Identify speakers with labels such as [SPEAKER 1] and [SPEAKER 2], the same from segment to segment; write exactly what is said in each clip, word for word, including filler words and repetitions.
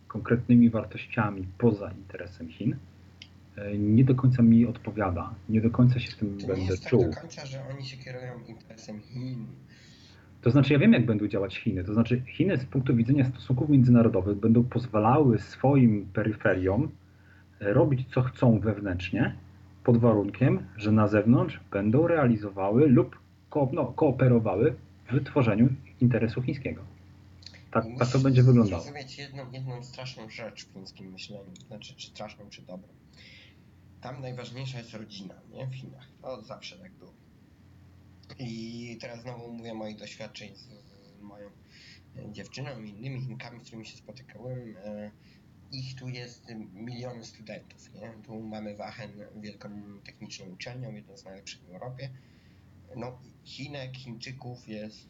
[SPEAKER 1] konkretnymi wartościami poza interesem Chin, nie do końca mi odpowiada. Nie do końca się w tym
[SPEAKER 2] To
[SPEAKER 1] będę
[SPEAKER 2] nie jest
[SPEAKER 1] czuł.
[SPEAKER 2] tak do końca, że oni się kierują interesem Chin.
[SPEAKER 1] To znaczy, ja wiem, jak będą działać Chiny. To znaczy, Chiny z punktu widzenia stosunków międzynarodowych będą pozwalały swoim peryferiom robić, co chcą wewnętrznie, pod warunkiem, że na zewnątrz będą realizowały lub ko- no, kooperowały w tworzeniu interesu chińskiego. Tak, tak to będzie wyglądało.
[SPEAKER 2] Zrozumieć jedną, jedną straszną rzecz w chińskim myśleniu. Znaczy, czy straszną, czy dobrą. Tam najważniejsza jest rodzina, nie? W Chinach. To zawsze tak było. I teraz znowu mówię o moich doświadczeń z, z moją dziewczyną i innymi Chinkami, z którymi się spotykałem. Ich tu jest miliony studentów, nie? Tu mamy w Aachen wielką techniczną uczelnię, jedną z najlepszych w Europie. No, Chinek, Chińczyków jest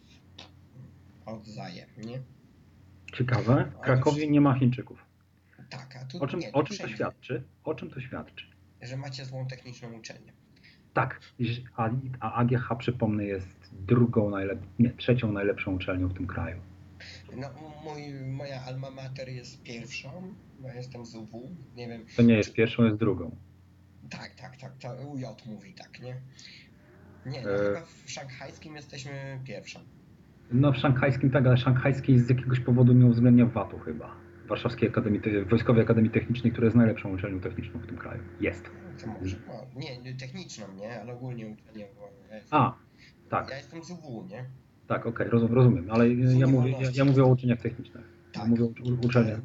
[SPEAKER 2] od zajem, nie?
[SPEAKER 1] Ciekawe, w Krakowie nie ma Chińczyków.
[SPEAKER 2] Tak, a tu
[SPEAKER 1] o czym,
[SPEAKER 2] nie,
[SPEAKER 1] o
[SPEAKER 2] tu
[SPEAKER 1] czym to
[SPEAKER 2] wszędzie.
[SPEAKER 1] świadczy? O czym to świadczy?
[SPEAKER 2] Że macie złą techniczną uczelnię.
[SPEAKER 1] Tak, a, a A G H, przypomnę, jest drugą, najlep- nie, trzecią najlepszą uczelnią w tym kraju.
[SPEAKER 2] No, mój, moja alma mater jest pierwszą, ja jestem z U W, nie wiem.
[SPEAKER 1] To nie jest pierwszą, jest drugą.
[SPEAKER 2] Tak, tak, tak, to U J mówi tak, nie? Nie, no
[SPEAKER 1] e...
[SPEAKER 2] chyba w szanghajskim jesteśmy pierwszą.
[SPEAKER 1] No w szanghajskim tak, ale szanghajski z jakiegoś powodu nie uwzględnia W A T-u chyba. Warszawskiej Akademii, Wojskowej Akademii Technicznej, która jest najlepszą uczelnią techniczną w tym kraju. Jest.
[SPEAKER 2] To może, no, nie, techniczną, nie, ale ogólnie uczelnią. Ja
[SPEAKER 1] jestem, A, tak.
[SPEAKER 2] Ja jestem z U W, nie?
[SPEAKER 1] Tak, okej, okay, rozum, rozumiem, ale ja mówię, ja, ja mówię o uczelniach technicznych.
[SPEAKER 2] Tak.
[SPEAKER 1] Ja mówię o uczelniach.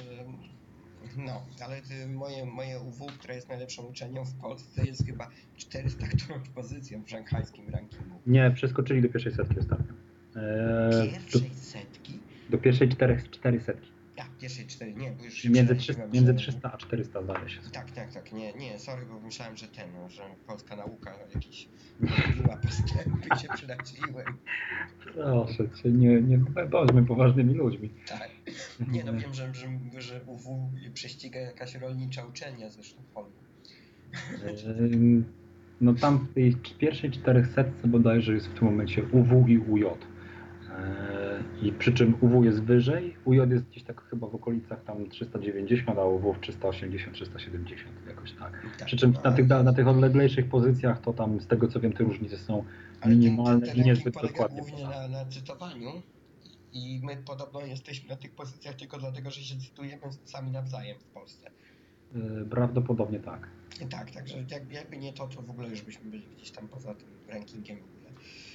[SPEAKER 2] No, ale moje, moje U W, które jest najlepszą uczelnią w Polsce, jest chyba czterysta którąś pozycją w szanghajskim rankingu.
[SPEAKER 1] Nie, przeskoczyli do pierwszej setki ostatnio.
[SPEAKER 2] Eee, pierwszej do, setki?
[SPEAKER 1] Do pierwszej czterech, cztery setki.
[SPEAKER 2] Ja, pierwszej cztery, nie, bo już się
[SPEAKER 1] między, trzysta,
[SPEAKER 2] że...
[SPEAKER 1] między trzysta a czterysta zdaje się.
[SPEAKER 2] Tak, tak, tak, nie, nie, sorry, bo myślałem, że ten, że polska nauka jakiś robiła postępy, się przydaczyłem.
[SPEAKER 1] Proszę cię, nie, nie bądźmy poważnymi ludźmi.
[SPEAKER 2] Tak, nie no, wiem, że, że, że U W prześciga jakaś rolnicza uczelnia ze Sztokholmu.
[SPEAKER 1] No tam w tej pierwszej czterysetce bodajże jest w tym momencie U W i U J. I przy czym U W jest wyżej, U J jest gdzieś tak chyba w okolicach tam trzysta dziewięćdziesiąt, a U W trzysta osiemdziesiąt, trzysta siedemdziesiąt jakoś tak. Przy czym na tych, na tych odleglejszych pozycjach to tam z tego co wiem te różnice są minimalne
[SPEAKER 2] ten, ten
[SPEAKER 1] i niezbyt
[SPEAKER 2] polega
[SPEAKER 1] dokładnie.
[SPEAKER 2] Głównie na, na cytowaniu i my podobno jesteśmy na tych pozycjach tylko dlatego, że się cytujemy sami nawzajem w Polsce.
[SPEAKER 1] Prawdopodobnie tak.
[SPEAKER 2] Tak, także jakby nie to, to w ogóle już byśmy byli gdzieś tam poza tym rankingiem w ogóle.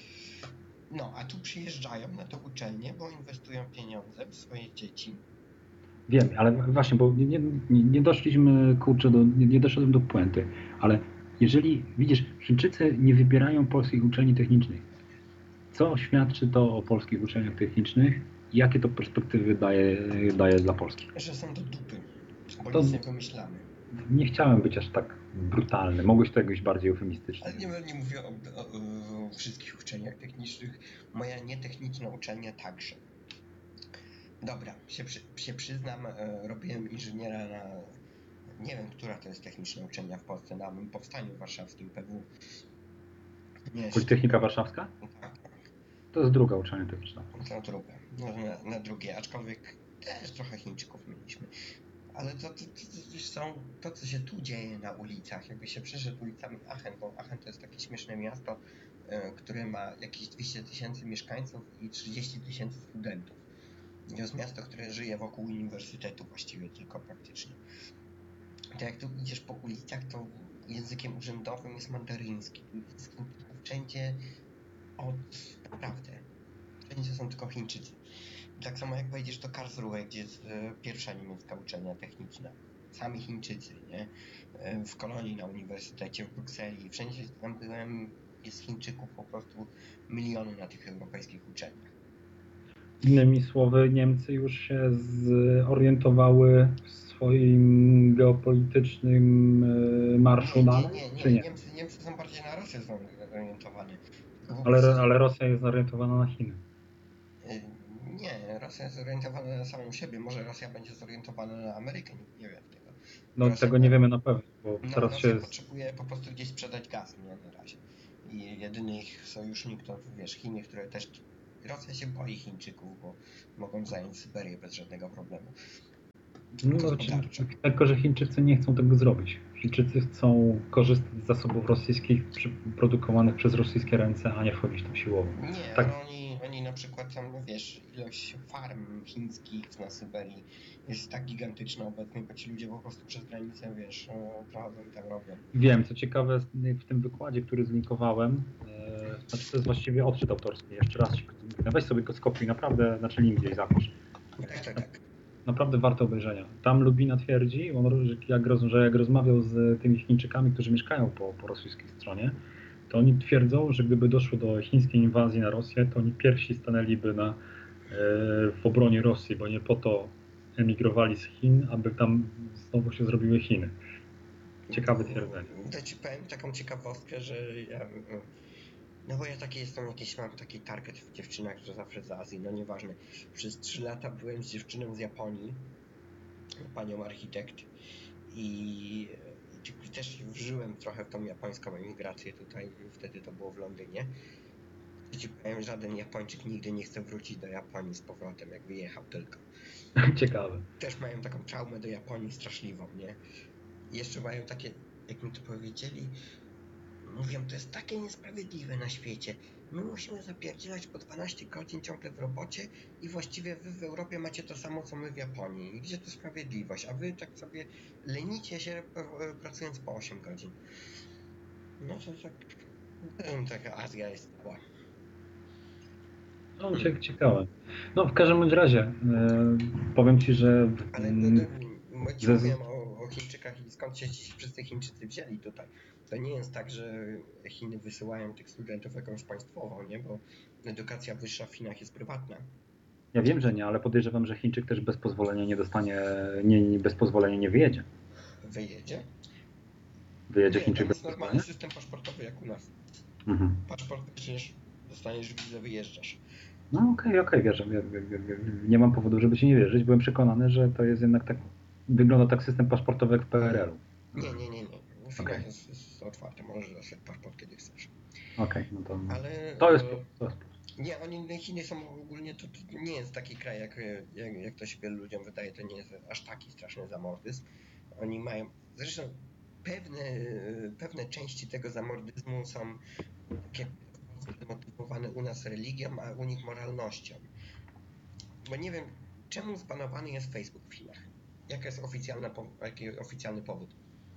[SPEAKER 2] No, a tu przyjeżdżają na to uczelnię, bo inwestują pieniądze w swoje dzieci.
[SPEAKER 1] Wiem, ale właśnie, bo nie, nie, nie doszliśmy, kurczę, do, nie, nie doszedłem do puenty, ale jeżeli, widzisz, Chińczycy nie wybierają polskich uczelni technicznych, co świadczy to o polskich uczelniach technicznych i jakie to perspektywy daje, daje dla Polski?
[SPEAKER 2] Że są to dupy, bo
[SPEAKER 1] to
[SPEAKER 2] nic nie wymyślamy.
[SPEAKER 1] Nie chciałem być aż tak brutalny, mogłeś to jakoś bardziej eufemistyczny.
[SPEAKER 2] Ale nie, nie mówię o, o, o wszystkich uczelniach technicznych, moja nietechniczna uczelnia także. Dobra, się, przy, się przyznam, e, robiłem inżyniera na, nie wiem, która to jest techniczna uczelnia w Polsce, na Powstaniu Warszawskim, P W.
[SPEAKER 1] Nie, Politechnika Warszawska?
[SPEAKER 2] Tak.
[SPEAKER 1] To jest druga uczelnia techniczna.
[SPEAKER 2] To druga, no, na, na drugie, aczkolwiek też trochę Chińczyków mieliśmy. Ale to, to, to, to, są, to, co się tu dzieje na ulicach, jakby się przeszedł ulicami Aachen, bo Aachen to jest takie śmieszne miasto, e, które ma jakieś dwieście tysięcy mieszkańców i trzydzieści tysięcy studentów. To jest miasto, które żyje wokół uniwersytetu właściwie tylko praktycznie. To jak tu idziesz po ulicach, to językiem urzędowym jest mandaryński. Wszędzie od... naprawdę. Wszędzie są tylko Chińczycy. Tak samo jak wejdziesz do Karlsruhe, gdzie jest pierwsza niemiecka uczelnia techniczna. Sami Chińczycy, nie? W Kolonii na uniwersytecie, w Brukseli. Wszędzie tam byłem, jest Chińczyków po prostu miliony na tych europejskich uczelniach.
[SPEAKER 1] Innymi słowy, Niemcy już się zorientowały w swoim geopolitycznym marszu
[SPEAKER 2] nie,
[SPEAKER 1] dalej?
[SPEAKER 2] Nie, nie, nie.
[SPEAKER 1] Czy nie?
[SPEAKER 2] Niemcy, Niemcy są bardziej na Rosję zorientowani.
[SPEAKER 1] Ale, ale Rosja jest zorientowana na Chiny.
[SPEAKER 2] Nie, Rosja jest zorientowana na samą siebie. Może Rosja będzie zorientowana na Amerykę, nie, nie wiem tego.
[SPEAKER 1] No
[SPEAKER 2] Rosja
[SPEAKER 1] tego nie wiemy na pewno, bo
[SPEAKER 2] no,
[SPEAKER 1] teraz
[SPEAKER 2] Rosja
[SPEAKER 1] się...
[SPEAKER 2] potrzebuje po prostu gdzieś sprzedać gaz, nie, na razie. I jedyny ich sojusznik to, wiesz, Chiny, które też... Rosja się boi Chińczyków, bo mogą zająć Syberię bez żadnego problemu.
[SPEAKER 1] No,
[SPEAKER 2] gospodarczo.
[SPEAKER 1] tylko, że Chińczycy nie chcą tego zrobić. Chińczycy chcą korzystać z zasobów rosyjskich produkowanych przez rosyjskie ręce, a nie wchodzić tam siłowo.
[SPEAKER 2] Nie,
[SPEAKER 1] Tak.
[SPEAKER 2] ale oni, oni na przykład tam, no wiesz, ilość farm chińskich na Syberii jest tak gigantyczna obecnie, bo ci ludzie po prostu przez granicę, wiesz, prowadzą i tam robią.
[SPEAKER 1] Wiem, co ciekawe, w tym wykładzie, który zlinkowałem, e, znaczy to jest właściwie odczyt autorski, jeszcze raz się, weź sobie go skopiuj, naprawdę, znaczy link gdzieś zapisz.
[SPEAKER 2] Tak, tak, tak.
[SPEAKER 1] Naprawdę warto obejrzenia. Tam Lubina twierdzi, on, jak, roz, że jak rozmawiał z tymi Chińczykami, którzy mieszkają po, po rosyjskiej stronie, to oni twierdzą, że gdyby doszło do chińskiej inwazji na Rosję, to oni pierwsi stanęliby na, e, w obronie Rosji, bo nie po to emigrowali z Chin, aby tam znowu się zrobiły Chiny. Ciekawe twierdzenie.
[SPEAKER 2] To ci powiem taką ciekawostkę, że ja, no bo ja taki jestem, jakiś mam taki target w dziewczynach, że zawsze z Azji, no nieważne. Przez trzy lata byłem z dziewczyną z Japonii, panią architekt i, i też wżyłem trochę w tą japońską emigrację tutaj, wtedy to było w Londynie. I ci powiem, żaden Japończyk nigdy nie chce wrócić do Japonii z powrotem, jak wyjechał tylko.
[SPEAKER 1] Ciekawe.
[SPEAKER 2] Też mają taką traumę do Japonii straszliwą, nie? I jeszcze mają takie, jak mi to powiedzieli, mówią, to jest takie niesprawiedliwe na świecie. My musimy zapierdzielać po dwanaście godzin ciągle w robocie i właściwie wy w Europie macie to samo, co my w Japonii. I gdzie to sprawiedliwość? A wy tak sobie lenicie się pracując po osiem godzin. No to tak, taka Azja jest cała.
[SPEAKER 1] No, ciekawe. No, w każdym bądź razie, e, powiem Ci, że...
[SPEAKER 2] Ale no, no, ci mówiłem o, o Chińczykach i skąd się ci wszyscy Chińczycy wzięli tutaj. To nie jest tak, że Chiny wysyłają tych studentów jakąś państwową, nie? Bo edukacja wyższa w Chinach jest prywatna.
[SPEAKER 1] Ja wiem, że nie, ale podejrzewam, że Chińczyk też bez pozwolenia nie dostanie, nie, nie, bez pozwolenia nie wyjedzie.
[SPEAKER 2] Wyjedzie?
[SPEAKER 1] Wyjedzie
[SPEAKER 2] nie,
[SPEAKER 1] Chińczyk
[SPEAKER 2] tam
[SPEAKER 1] bez
[SPEAKER 2] jest normalny
[SPEAKER 1] pozwolenia?
[SPEAKER 2] system paszportowy jak u nas.
[SPEAKER 1] Mhm.
[SPEAKER 2] Paszport weźmiesz, dostaniesz wizę, wyjeżdżasz.
[SPEAKER 1] No okej, okay, okej, okay, wierzę. Nie mam powodu, żeby Ci nie wierzyć. Byłem przekonany, że to jest jednak tak, wygląda tak system paszportowy jak w P R L-u.
[SPEAKER 2] Nie, nie, nie, nie. W Chinach
[SPEAKER 1] okay.
[SPEAKER 2] jest, jest otwarte, możesz dostać paszport kiedy chcesz.
[SPEAKER 1] Okej, okay, no to,
[SPEAKER 2] ale,
[SPEAKER 1] to jest to jest
[SPEAKER 2] Nie, oni, Chiny są ogólnie, to, to nie jest taki kraj, jak, jak, jak to się wielu ludziom wydaje, to nie jest aż taki straszny zamordyzm. Oni mają, zresztą pewne, pewne części tego zamordyzmu są takie zmotywowane u nas religią, a u nich moralnością. Bo nie wiem, czemu zbanowany jest Facebook w Chinach? Jaka jest oficjalna, jaki oficjalny powód?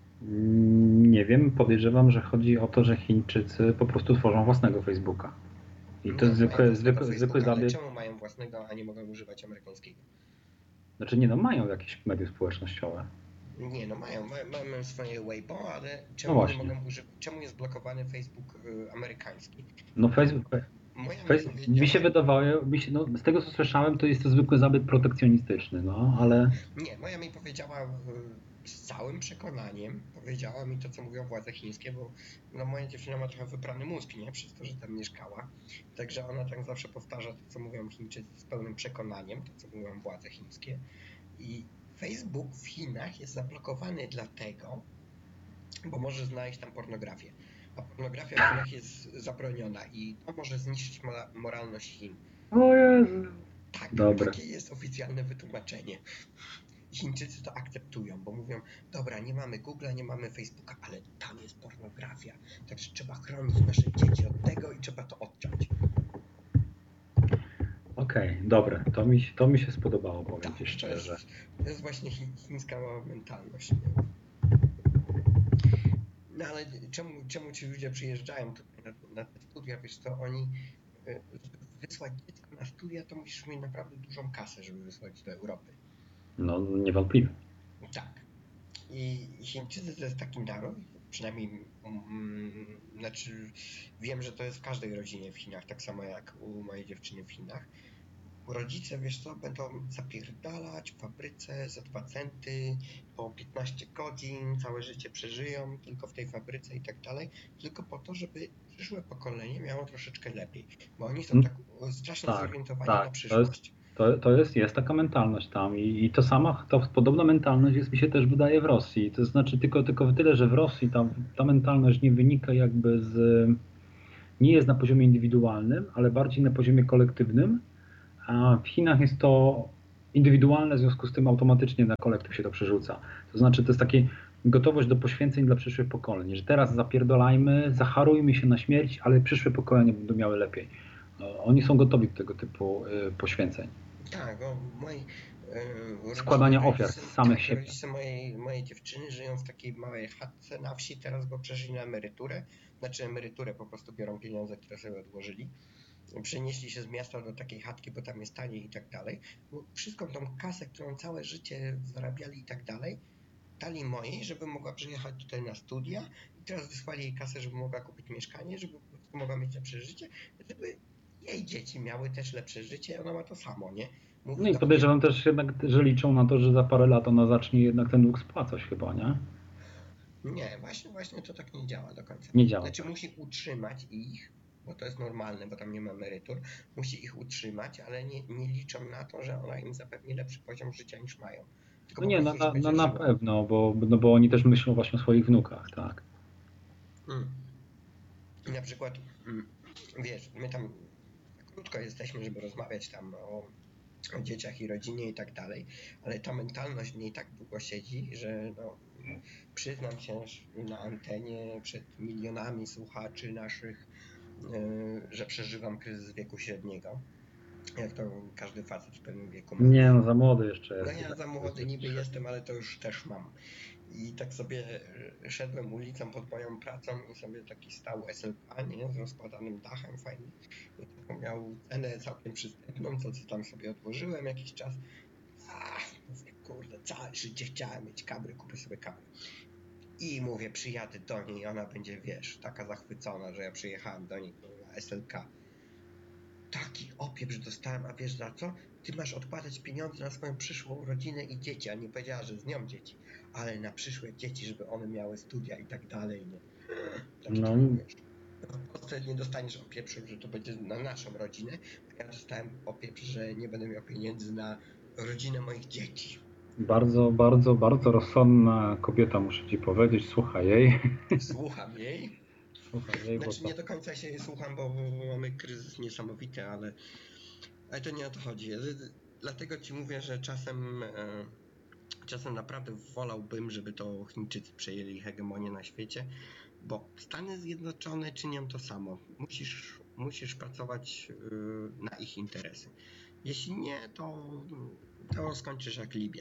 [SPEAKER 1] Nie wiem, podejrzewam, że chodzi o to, że Chińczycy po prostu tworzą własnego Facebooka. I to
[SPEAKER 2] no,
[SPEAKER 1] jest zwykły, zwykły, zwykły zabieg.
[SPEAKER 2] Czemu mają własnego, a nie mogą używać amerykańskiego?
[SPEAKER 1] Znaczy nie, no mają jakieś media społecznościowe.
[SPEAKER 2] Nie, no mają, mają swoje Weibo, ale czemu no nie mogą używać, czemu jest blokowany Facebook y, amerykański?
[SPEAKER 1] No Facebook, Facebook mi się wydawało, mi się, no, z tego co słyszałem, to jest to zwykły zabieg protekcjonistyczny, no ale...
[SPEAKER 2] Nie, moja mi powiedziała y, z całym przekonaniem, powiedziała mi to, co mówią władze chińskie, bo no, moja dziewczyna ma trochę wyprany mózg, nie, przez to, że tam mieszkała, także ona tak zawsze powtarza to, co mówią Chińczycy z pełnym przekonaniem, to, co mówią władze chińskie. I Facebook w Chinach jest zablokowany dlatego, bo może znaleźć tam pornografię. A pornografia w Chinach jest zabroniona i to może zniszczyć moralność Chin.
[SPEAKER 1] O Jezu.
[SPEAKER 2] Tak,
[SPEAKER 1] Dobra.
[SPEAKER 2] Takie jest oficjalne wytłumaczenie. Chińczycy to akceptują, bo mówią, dobra, nie mamy Google'a, nie mamy Facebooka, ale tam jest pornografia, także trzeba chronić nasze dzieci od tego i trzeba to odciąć.
[SPEAKER 1] Okej, okay, dobre, to mi, to mi się spodobało, powiem tak, Ci szczerze.
[SPEAKER 2] To jest, to jest właśnie chińska mentalność. Nie? No ale czemu, czemu ci ludzie przyjeżdżają tutaj na, na te studia? Wiesz co, oni, żeby wysłać dziecko na studia, to musisz mieć naprawdę dużą kasę, żeby wysłać do Europy.
[SPEAKER 1] No, niewątpliwie.
[SPEAKER 2] Tak. I Chińczycy to jest taki naród, przynajmniej, um, znaczy wiem, że to jest w każdej rodzinie w Chinach, tak samo jak u mojej dziewczyny w Chinach. Rodzice, wiesz co, będą zapierdalać w fabryce za dwa centy, po piętnaście godzin, całe życie przeżyją tylko w tej fabryce i tak dalej, tylko po to, żeby przyszłe pokolenie miało troszeczkę lepiej, bo oni są tak strasznie tak, zorientowani tak, na przyszłość.
[SPEAKER 1] To jest, to, to jest, jest taka mentalność tam i, i to sama, to podobna mentalność jest, mi się też wydaje w Rosji, to znaczy tylko, tylko tyle, że w Rosji ta, ta mentalność nie wynika jakby z, nie jest na poziomie indywidualnym, ale bardziej na poziomie kolektywnym. A w Chinach jest to indywidualne, w związku z tym automatycznie na kolektyw się to przerzuca. To znaczy to jest taka gotowość do poświęceń dla przyszłych pokoleń, że teraz zapierdolajmy, zacharujmy się na śmierć, ale przyszłe pokolenia będą miały lepiej. Oni są gotowi do tego typu poświęceń.
[SPEAKER 2] Tak, bo moi yy,
[SPEAKER 1] składania
[SPEAKER 2] rodzice,
[SPEAKER 1] ofiar
[SPEAKER 2] rodzice,
[SPEAKER 1] z samych
[SPEAKER 2] tak,
[SPEAKER 1] siebie.
[SPEAKER 2] rodzice mojej, mojej dziewczyny żyją w takiej małej chatce na wsi teraz, bo przeszli na emeryturę. Znaczy emeryturę, po prostu biorą pieniądze, które sobie odłożyli. Przenieśli się z miasta do takiej chatki, bo tam jest taniej i tak dalej. Bo wszystką tą kasę, którą całe życie zarabiali i tak dalej, dali mojej, żeby mogła przyjechać tutaj na studia i teraz wysłali jej kasę, żeby mogła kupić mieszkanie, żeby po prostu mogła mieć lepsze życie, żeby jej dzieci miały też lepsze życie, ona ma to samo, nie? Mówi
[SPEAKER 1] No i
[SPEAKER 2] do
[SPEAKER 1] podejrzewam
[SPEAKER 2] mnie,
[SPEAKER 1] też jednak, że liczą na to, że za parę lat ona zacznie jednak ten dług spłacać chyba, nie?
[SPEAKER 2] nie, właśnie, właśnie to tak nie działa do końca.
[SPEAKER 1] Nie działa.
[SPEAKER 2] Znaczy musi utrzymać ich, bo to jest normalne, bo tam nie ma emerytur, musi ich utrzymać, ale nie, nie liczą na to, że ona im zapewni lepszy poziom życia niż mają. Tylko
[SPEAKER 1] No
[SPEAKER 2] po
[SPEAKER 1] nie, no,
[SPEAKER 2] prostu, że
[SPEAKER 1] na,
[SPEAKER 2] będzie
[SPEAKER 1] na, na
[SPEAKER 2] żyła.
[SPEAKER 1] pewno, bo, no bo oni też myślą właśnie o swoich wnukach, tak.
[SPEAKER 2] Hmm. I na przykład, hmm, wiesz, my tam krótko jesteśmy, żeby rozmawiać tam o, o dzieciach i rodzinie i tak dalej, ale ta mentalność w niej tak długo siedzi, że no, przyznam się na antenie przed milionami słuchaczy naszych, yy, że przeżywam kryzys wieku średniego. Jak to każdy facet w pewnym wieku ma.
[SPEAKER 1] Nie, no za młody jeszcze
[SPEAKER 2] No
[SPEAKER 1] jest.
[SPEAKER 2] ja za młody niby jestem, ale to już też mam. I tak sobie szedłem ulicą pod moją pracą i sobie taki stał S L K, nie? Z rozkładanym dachem fajnie. I taką miał cenę całkiem przystępną, to co tam sobie odłożyłem jakiś czas. Ach, mówię, kurde, całe życie chciałem mieć kabry, kupię sobie kabry. I mówię, przyjadę do niej i ona będzie, wiesz, taka zachwycona, że ja przyjechałem do niej na S L K. Taki opieprz dostałem, a wiesz za co? Ty masz odkładać pieniądze na swoją przyszłą rodzinę i dzieci, a nie powiedziała, że z nią dzieci, ale na przyszłe dzieci, żeby one miały studia i tak dalej, nie? Taki
[SPEAKER 1] No.
[SPEAKER 2] trochę, wiesz. W Polsce nie dostaniesz opieprzu, że to będzie na naszą rodzinę, a ja dostałem opieprz, że nie będę miał pieniędzy na rodzinę moich dzieci.
[SPEAKER 1] Bardzo, bardzo, bardzo rozsądna kobieta, muszę ci powiedzieć, słuchaj jej.
[SPEAKER 2] Słucham jej.
[SPEAKER 1] Słuchaj jej,
[SPEAKER 2] Znaczy
[SPEAKER 1] bo
[SPEAKER 2] nie do końca się jej słucham, bo mamy kryzys niesamowity, ale, ale to nie o to chodzi. Dlatego ci mówię, że czasem, czasem naprawdę wolałbym, żeby to Chińczycy przejęli hegemonię na świecie, bo Stany Zjednoczone czynią to samo. Musisz, musisz pracować na ich interesy. Jeśli nie, to, to skończysz jak Libia.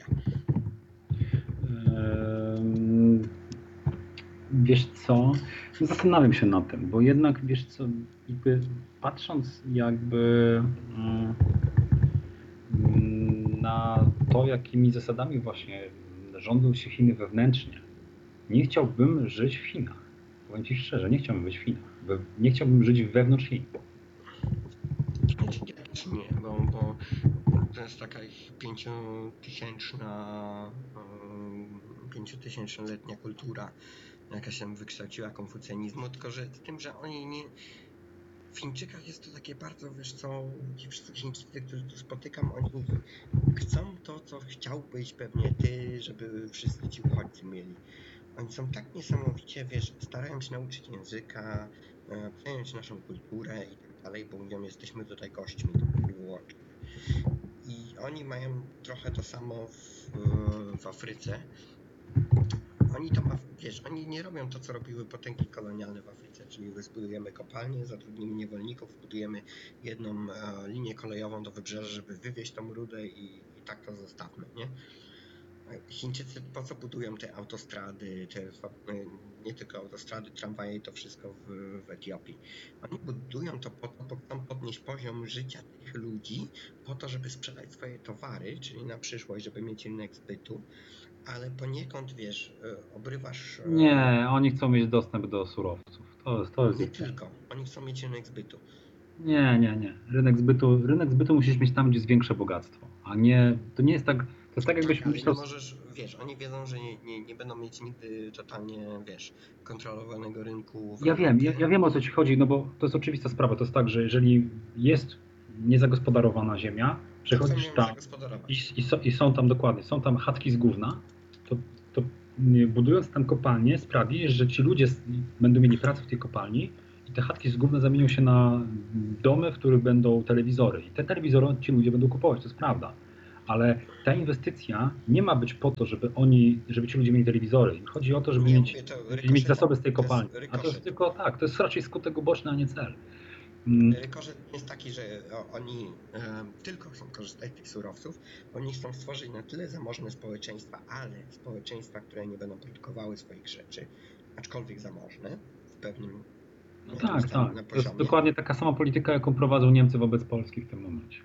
[SPEAKER 1] Wiesz co, zastanawiam się nad tym, bo jednak wiesz co, jakby patrząc jakby na to, jakimi zasadami właśnie rządzą się Chiny wewnętrznie, nie chciałbym żyć w Chinach. Powiem ci szczerze, nie chciałbym być w Chinach. Nie chciałbym żyć wewnątrz Chin.
[SPEAKER 2] Ja też nie, bo, bo to jest taka pięciotysięczna, pięciotysięcznoletnia kultura, jaka się wykształciła konfucjanizmu, tylko że z tym, że oni nie... W Chińczykach jest to takie bardzo, wiesz co, ci wszyscy Chińczycy, których tu spotykam, oni chcą to, co chciałbyś pewnie ty, żeby wszyscy ci uchodźcy mieli. Oni są tak niesamowicie, wiesz, starają się nauczyć języka, przejąć naszą kulturę i tak dalej, bo mówią, jesteśmy tutaj gośćmi i wyłącznie. I oni mają trochę to samo w, w Afryce. Oni tam, wiesz, oni nie robią to, co robiły potęgi kolonialne w Afryce, czyli zbudujemy kopalnię, zatrudnimy niewolników, budujemy jedną e, linię kolejową do wybrzeża, żeby wywieźć tą rudę i, i tak to zostawmy, nie? Chińczycy po co budują te autostrady, te, nie tylko autostrady, tramwaje i to wszystko w, w Etiopii. Oni budują to po to, bo chcą podnieść poziom życia tych ludzi, po to, żeby sprzedać swoje towary, czyli na przyszłość, żeby mieć rynek zbytu, ale poniekąd, wiesz, obrywasz...
[SPEAKER 1] Nie, oni chcą mieć dostęp do surowców. To jest, to jest
[SPEAKER 2] Nie tylko, oni chcą mieć rynek zbytu.
[SPEAKER 1] Nie, nie, nie. Rynek zbytu, rynek zbytu musisz mieć tam, gdzie jest większe bogactwo, a nie, to nie jest tak, to jest tak jakbyś
[SPEAKER 2] tak, ale
[SPEAKER 1] myślał...
[SPEAKER 2] nie możesz, wiesz, oni wiedzą, że nie, nie, nie będą mieć nigdy totalnie, wiesz, kontrolowanego rynku.
[SPEAKER 1] Ja wiem, ja, ja wiem, o co ci chodzi, no bo to jest oczywista sprawa, to jest tak, że jeżeli jest niezagospodarowana ziemia, przechodzisz tam i, i, so, i są tam dokładnie, są tam chatki z gówna, to, to budując tam kopalnię sprawi, że ci ludzie będą mieli pracę w tej kopalni i te chatki z gówna zamienią się na domy, w których będą telewizory i te telewizory ci ludzie będą kupować, to jest prawda. Ale ta inwestycja nie ma być po to, żeby oni, żeby ci ludzie mieli telewizory. Chodzi o to, żeby
[SPEAKER 2] Nie
[SPEAKER 1] mieć,
[SPEAKER 2] mówię, to
[SPEAKER 1] żeby mieć zasoby z tej
[SPEAKER 2] rykoszet. To jest
[SPEAKER 1] kopalni. A to jest
[SPEAKER 2] rykoszet.
[SPEAKER 1] tylko tak, to jest raczej skutek uboczny, a nie cel. Mm,
[SPEAKER 2] Rykoszet jest taki, że o, oni e, tylko chcą korzystać z tych surowców. Oni chcą stworzyć na tyle zamożne społeczeństwa, ale społeczeństwa, które nie będą produkowały swoich rzeczy, aczkolwiek zamożne w pewnym
[SPEAKER 1] No
[SPEAKER 2] jakimś
[SPEAKER 1] tak,
[SPEAKER 2] tam
[SPEAKER 1] tak.
[SPEAKER 2] na
[SPEAKER 1] To jest
[SPEAKER 2] poziomie.
[SPEAKER 1] dokładnie taka sama polityka, jaką prowadzą Niemcy wobec Polski w tym momencie.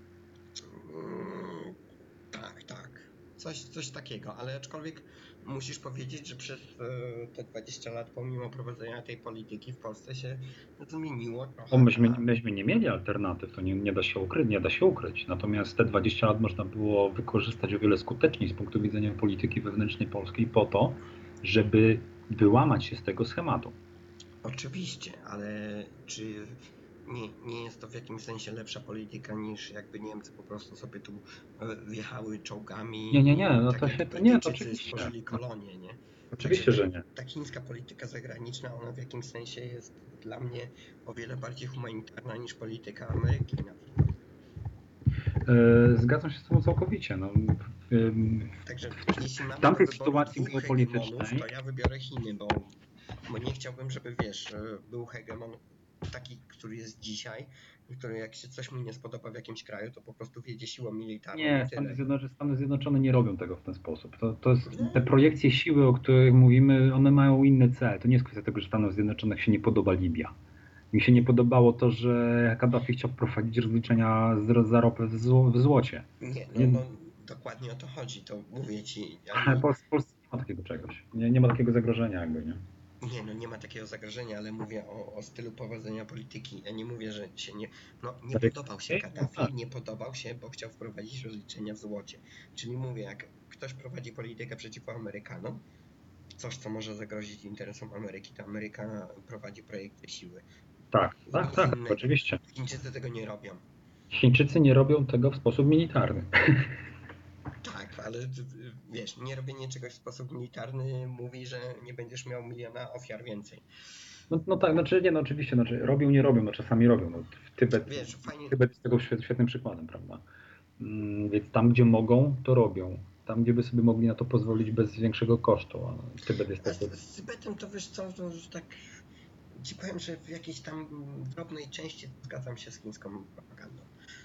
[SPEAKER 2] Mm, tak, tak. Coś, coś takiego, ale aczkolwiek musisz powiedzieć, że przez e, te dwadzieścia lat, pomimo prowadzenia tej polityki w Polsce się zmieniło trochę.
[SPEAKER 1] Bo myśmy,
[SPEAKER 2] na-
[SPEAKER 1] myśmy nie mieli alternatyw, to nie, nie da się ukryć, nie da się ukryć. Natomiast te dwadzieścia lat można było wykorzystać o wiele skuteczniej z punktu widzenia polityki wewnętrznej Polskiej po to, żeby wyłamać się z tego schematu.
[SPEAKER 2] Oczywiście, ale czy nie, nie jest to w jakimś sensie lepsza polityka niż jakby Niemcy po prostu sobie tu e, wjechały czołgami
[SPEAKER 1] Nie, nie, nie, no
[SPEAKER 2] tak
[SPEAKER 1] to
[SPEAKER 2] jak
[SPEAKER 1] się, to nie, to
[SPEAKER 2] Brytyjczycy
[SPEAKER 1] oczywiście.
[SPEAKER 2] stworzyli kolonie, nie?
[SPEAKER 1] Oczywiście,
[SPEAKER 2] Także
[SPEAKER 1] że nie.
[SPEAKER 2] ta chińska polityka zagraniczna, ona w jakimś sensie jest dla mnie o wiele bardziej humanitarna niż polityka Ameryki na przykład.
[SPEAKER 1] E, Zgadzam się z tobą całkowicie. No, w,
[SPEAKER 2] Także jeśli mamy
[SPEAKER 1] w tamtej
[SPEAKER 2] do wyboru
[SPEAKER 1] sytuacji
[SPEAKER 2] dwóch
[SPEAKER 1] geopolitycznej,
[SPEAKER 2] hegemonów, to ja wybiorę Chiny, bo, bo nie chciałbym, żeby wiesz, e, był hegemon taki, który jest dzisiaj, który jak się coś mu nie spodoba w jakimś kraju, to po prostu wjedzie siłą militarną
[SPEAKER 1] nie,
[SPEAKER 2] i
[SPEAKER 1] Stany
[SPEAKER 2] tyle.
[SPEAKER 1] Zjednoczone, Stany Zjednoczone nie robią tego w ten sposób. To, to jest, te projekcje siły, o których mówimy, one mają inny cel. To nie jest kwestia tego, że Stanom Zjednoczonych się nie podoba Libia. Mi się nie podobało to, że Kaddafi chciał wprowadzić rozliczenia z- za ropę w, zło, w złocie.
[SPEAKER 2] Nie, no,
[SPEAKER 1] Nie,
[SPEAKER 2] no dokładnie o to chodzi, to mówię ci.
[SPEAKER 1] ale
[SPEAKER 2] Ani,
[SPEAKER 1] w Polsce nie ma takiego czegoś. Nie, nie ma takiego zagrożenia jakby, nie?
[SPEAKER 2] nie, no nie ma takiego zagrożenia, ale mówię o, o stylu prowadzenia polityki. Ja nie mówię, że się nie. No nie
[SPEAKER 1] Ale-
[SPEAKER 2] podobał się
[SPEAKER 1] Ej, no
[SPEAKER 2] Kaddafi,
[SPEAKER 1] tak.
[SPEAKER 2] nie podobał się, bo chciał wprowadzić rozliczenia w złocie. Czyli mówię, jak ktoś prowadzi politykę przeciwko Amerykanom, coś, co może zagrozić interesom Ameryki, to Ameryka prowadzi projekty siły.
[SPEAKER 1] Tak, tak, tak,
[SPEAKER 2] Chinny,
[SPEAKER 1] oczywiście.
[SPEAKER 2] Chińczycy tego nie robią.
[SPEAKER 1] Chińczycy nie robią tego w sposób militarny.
[SPEAKER 2] Tak, ale y, y, wiesz, nie robienie czegoś w sposób militarny mówi, że nie będziesz miał miliona ofiar więcej.
[SPEAKER 1] No, no tak, znaczy nie, no oczywiście, znaczy robią, nie robią, no czasami robią. No, Tybet,
[SPEAKER 2] Wiesz, fajnie,
[SPEAKER 1] Tybet jest tego świet- świetnym przykładem, prawda? Mm, Więc tam, gdzie mogą, to robią. Tam, gdzie by sobie mogli na to pozwolić bez większego kosztu. A Tybet jest
[SPEAKER 2] a z,
[SPEAKER 1] tego.
[SPEAKER 2] z Tybetem to wiesz co, to już tak ci powiem, że w jakiejś tam drobnej części zgadzam się z chińską propagandą.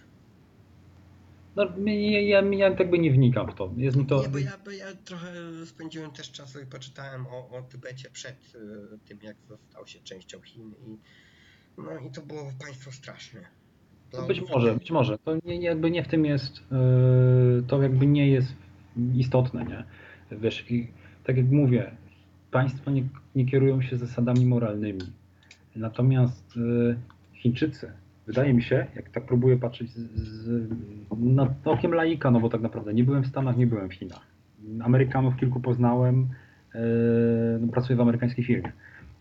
[SPEAKER 1] No, ja, ja, ja jakby nie wnikam w to. Jest mi to.
[SPEAKER 2] Nie, bo ja, bo ja trochę spędziłem też czasu i poczytałem o, o Tybecie przed y, tym, jak został się częścią Chin i no i to było państwo straszne.
[SPEAKER 1] No
[SPEAKER 2] To
[SPEAKER 1] być może, być może. To nie, jakby nie w tym jest, yy, to jakby nie jest istotne, nie? Wiesz, i tak jak mówię, państwa nie, nie kierują się zasadami moralnymi. Natomiast yy, Chińczycy, wydaje mi się, jak tak próbuję patrzeć z, z, na okiem laika, no bo tak naprawdę nie byłem w Stanach, nie byłem w Chinach. Amerykanów kilku poznałem, yy, no, pracuję w amerykańskiej firmie.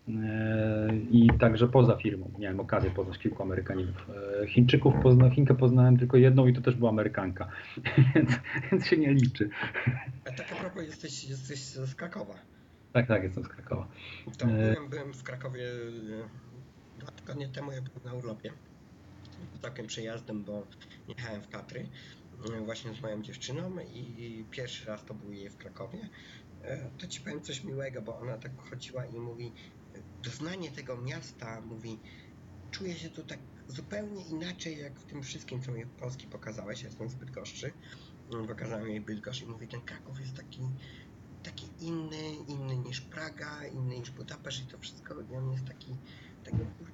[SPEAKER 1] I także poza firmą miałem okazję poznać kilku Amerykanów. Chińczyków pozna, Chinkę poznałem tylko jedną i to też była Amerykanka, więc, więc się nie liczy.
[SPEAKER 2] A tak a propos, jesteś, jesteś z Krakowa.
[SPEAKER 1] Tak, tak, jestem z Krakowa.
[SPEAKER 2] To byłem, byłem w Krakowie dwa tygodnie temu, ja byłem na urlopie. Takim przejazdem, bo jechałem w Tatry właśnie z moją dziewczyną i pierwszy raz to był jej w Krakowie. To ci powiem coś miłego, bo ona tak chodziła i mówi, doznanie tego miasta, mówi, czuję się tu tak zupełnie inaczej, jak w tym wszystkim, co mi w Polski pokazałeś. Ja jestem z Bydgoszczy, pokazałem jej Bydgoszcz i mówi, ten Kraków jest taki, taki inny, inny niż Praga, inny niż Budapeszt i to wszystko, i on jest taki, taki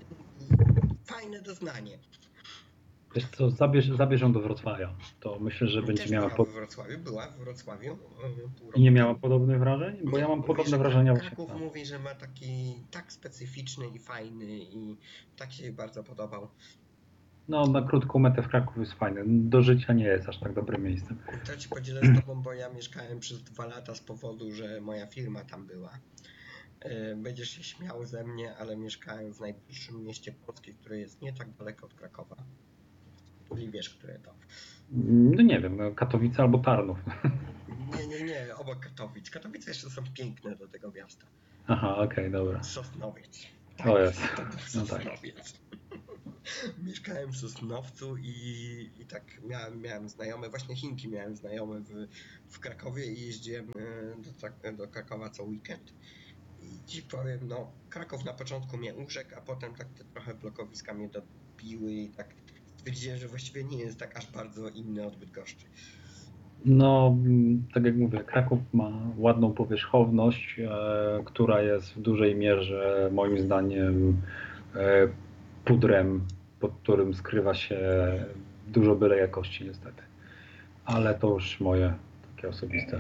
[SPEAKER 2] fajne doznanie.
[SPEAKER 1] Wiesz co, zabierz, zabierz ją do Wrocławia, to myślę, że będzie
[SPEAKER 2] Też
[SPEAKER 1] miała...
[SPEAKER 2] była
[SPEAKER 1] Po...
[SPEAKER 2] w Wrocławiu, była w Wrocławiu. Pół roku
[SPEAKER 1] I nie miała
[SPEAKER 2] temu.
[SPEAKER 1] podobnych wrażeń? Bo
[SPEAKER 2] Nie,
[SPEAKER 1] ja mam
[SPEAKER 2] mówi,
[SPEAKER 1] podobne
[SPEAKER 2] że
[SPEAKER 1] wrażenia.
[SPEAKER 2] Kraków
[SPEAKER 1] właśnie.
[SPEAKER 2] mówi, że ma taki tak specyficzny i fajny i tak się jej bardzo podobał.
[SPEAKER 1] No, na krótką metę w Kraków jest fajne. Do życia nie jest aż tak dobrym miejscem.
[SPEAKER 2] To ci podzielę z tobą, bo ja mieszkałem przez dwa lata z powodu, że moja firma tam była. Będziesz się śmiał ze mnie, ale mieszkałem w najbliższym mieście Polski, które jest nie tak daleko od Krakowa. I wiesz, które to?
[SPEAKER 1] No nie wiem, no, Katowice albo Tarnów.
[SPEAKER 2] Nie, nie, nie, obok Katowic. Katowice jeszcze są piękne do tego miasta.
[SPEAKER 1] Aha, okej, okay, dobra.
[SPEAKER 2] Sosnowiec. Tak,
[SPEAKER 1] O jest.
[SPEAKER 2] to był
[SPEAKER 1] No tak.
[SPEAKER 2] Sosnowiec. Mieszkałem w Sosnowcu i, i tak miałem, miałem znajome, właśnie Chinki miałem znajome w, w Krakowie i jeździłem e, do, Trak- do Krakowa co weekend. I ci powiem, no Kraków na początku mnie urzekł, a potem tak te trochę blokowiska mnie dobiły i tak stwierdziłem, że właściwie nie jest tak aż bardzo inny od Bydgoszczy.
[SPEAKER 1] No, mm, tak jak mówię, Kraków ma ładną powierzchowność, e, która jest w dużej mierze moim zdaniem e, pudrem, pod którym skrywa się dużo byle jakości niestety. Ale to już moje takie osobiste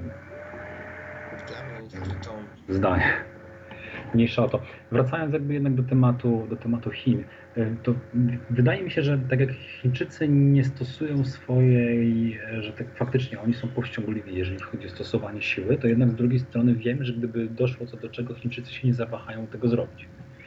[SPEAKER 2] Dla mnie oni tak liczą.
[SPEAKER 1] zdanie. Mniejsza o to. Wracając jakby jednak do tematu, do tematu Chin, e, to wydaje mi się, że tak jak Chińczycy nie stosują swojej, e, że tak faktycznie oni są powściągliwi, jeżeli chodzi o stosowanie siły, to jednak z drugiej strony wiem, że gdyby doszło co do czego, Chińczycy się nie zawahają tego zrobić.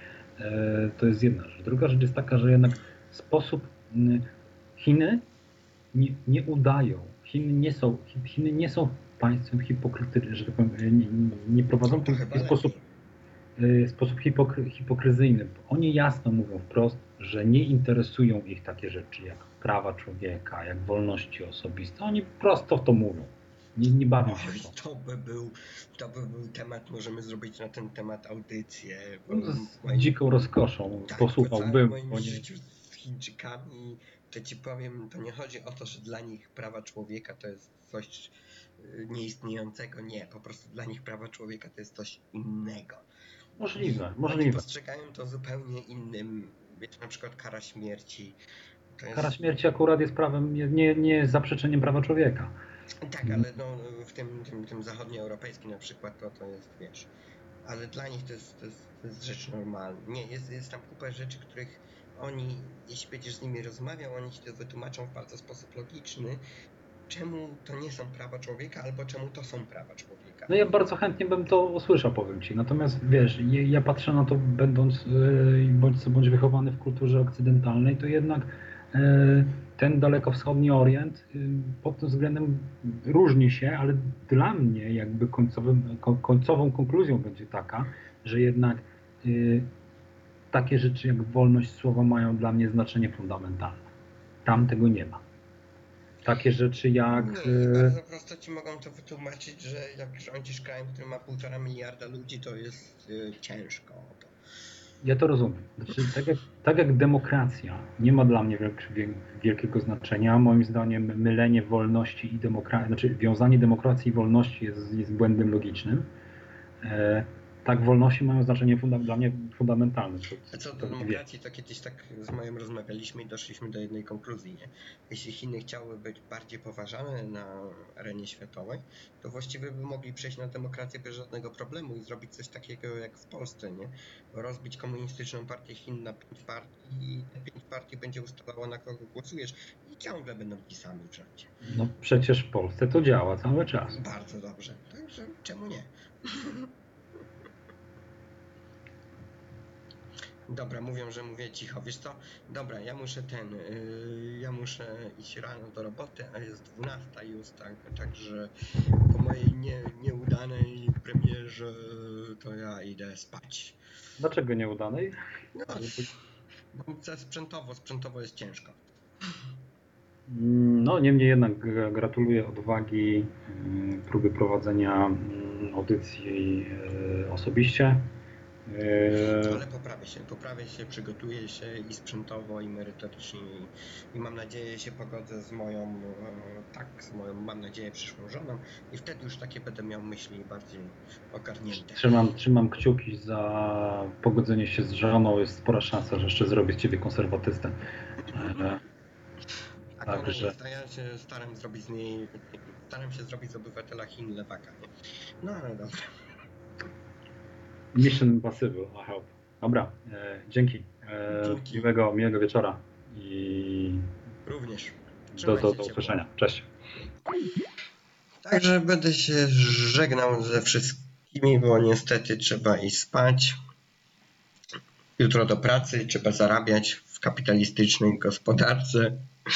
[SPEAKER 1] E, To jest jedna rzecz. Druga rzecz jest taka, że jednak sposób m, Chiny nie, nie udają. Chiny nie są, Chiny nie są państwem hipokrytycznym, że tak powiem, nie, nie, nie prowadzą
[SPEAKER 2] No to
[SPEAKER 1] w
[SPEAKER 2] chyba
[SPEAKER 1] taki sposób
[SPEAKER 2] lepiej.
[SPEAKER 1] w sposób hipokry, hipokryzyjny. Oni jasno mówią wprost, że nie interesują ich takie rzeczy jak prawa człowieka, jak wolności osobiste. Oni prosto w to mówią. Nie, nie bawią się
[SPEAKER 2] Oj,
[SPEAKER 1] w to.
[SPEAKER 2] to by był, to by był temat, możemy zrobić na ten temat audycję. Bo
[SPEAKER 1] No, z
[SPEAKER 2] moim,
[SPEAKER 1] dziką rozkoszą
[SPEAKER 2] tak, po całym
[SPEAKER 1] posłuchałbym.
[SPEAKER 2] moim
[SPEAKER 1] Bo nie,
[SPEAKER 2] życiu z Chińczykami, to ci powiem, to nie chodzi o to, że dla nich prawa człowieka to jest coś y, nieistniejącego. Nie, po prostu dla nich prawa człowieka to jest coś innego.
[SPEAKER 1] możliwe,
[SPEAKER 2] I oni
[SPEAKER 1] możliwe.
[SPEAKER 2] postrzegają to zupełnie innym. Wiecie, na przykład kara śmierci. To jest...
[SPEAKER 1] Kara śmierci akurat jest prawem, nie, nie, nie jest zaprzeczeniem prawa człowieka.
[SPEAKER 2] Tak, ale no, w tym, tym, tym zachodnioeuropejskim na przykład to, to jest, wiesz, ale dla nich to jest, to jest, to jest rzecz normalna. Nie, jest, jest tam kupa rzeczy, których oni, jeśli będziesz z nimi rozmawiał, oni ci to wytłumaczą w bardzo sposób logiczny, czemu to nie są prawa człowieka, albo czemu to są prawa człowieka.
[SPEAKER 1] No ja bardzo chętnie bym to usłyszał, powiem Ci. Natomiast wiesz, je- ja patrzę na to będąc yy, bądź, bądź wychowany w kulturze okcydentalnej, to jednak yy, ten dalekowschodni Orient yy, pod tym względem różni się, ale dla mnie jakby końcowym, ko, końcową konkluzją będzie taka, że jednak yy, takie rzeczy jak wolność słowa mają dla mnie znaczenie fundamentalne. Tam tego nie ma. Takie rzeczy jak...
[SPEAKER 2] Nie, i bardzo prosto ci mogą to wytłumaczyć, że jak rządzisz krajem, który ma półtora miliarda ludzi, to jest y, ciężko o to.
[SPEAKER 1] Ja to rozumiem. Znaczy, tak, jak, tak jak demokracja nie ma dla mnie wielk, wielkiego znaczenia, moim zdaniem mylenie wolności i demokracji, znaczy wiązanie demokracji i wolności jest, jest błędem logicznym. E, tak, wolności mają znaczenie funda, dla mnie fundamentalne. To,
[SPEAKER 2] A co do
[SPEAKER 1] to
[SPEAKER 2] demokracji, to kiedyś tak z moim rozmawialiśmy i doszliśmy do jednej konkluzji, nie? Jeśli Chiny chciały być bardziej poważane na arenie światowej, to właściwie by mogli przejść na demokrację bez żadnego problemu i zrobić coś takiego jak w Polsce, nie? Rozbić komunistyczną partię Chin na pięć partii i te pięć partii będzie ustalało, na kogo głosujesz i ciągle będą ci sami w rządzie.
[SPEAKER 1] No przecież w Polsce to działa cały czas.
[SPEAKER 2] Bardzo dobrze, także czemu nie? Dobra, mówią, że mówię cicho. Wiesz co? Dobra, ja muszę ten, yy, ja muszę iść rano do roboty, a jest dwunasta już, tak, także po mojej nie, nieudanej premierze to ja idę spać.
[SPEAKER 1] Dlaczego nieudanej?
[SPEAKER 2] No, bo sprzętowo, sprzętowo jest ciężko.
[SPEAKER 1] No, niemniej jednak gratuluję odwagi, próby prowadzenia audycji osobiście.
[SPEAKER 2] Ale poprawię się, poprawię się, przygotuję się i sprzętowo, i merytorycznie i, i mam nadzieję się pogodzę z moją, tak, z moją, mam nadzieję, przyszłą żoną i wtedy już takie będę miał myśli bardziej ogarnięte.
[SPEAKER 1] Trzymam, trzymam kciuki za pogodzenie się z żoną, jest spora szansa, że jeszcze zrobię z ciebie konserwatystę.
[SPEAKER 2] A Także... nie, ja się staram zrobić z niej, staram się zrobić z obywatela Chin lewaka, nie? No ale dobra.
[SPEAKER 1] Mission Impossible, I hope. Dobra, e, dzięki. E,
[SPEAKER 2] dzięki.
[SPEAKER 1] Miłego, miłego wieczora i
[SPEAKER 2] również.
[SPEAKER 1] Do, do, do usłyszenia. Cześć.
[SPEAKER 2] Także będę się żegnał ze wszystkimi, bo niestety trzeba iść spać. Jutro do pracy, trzeba zarabiać w kapitalistycznej gospodarce.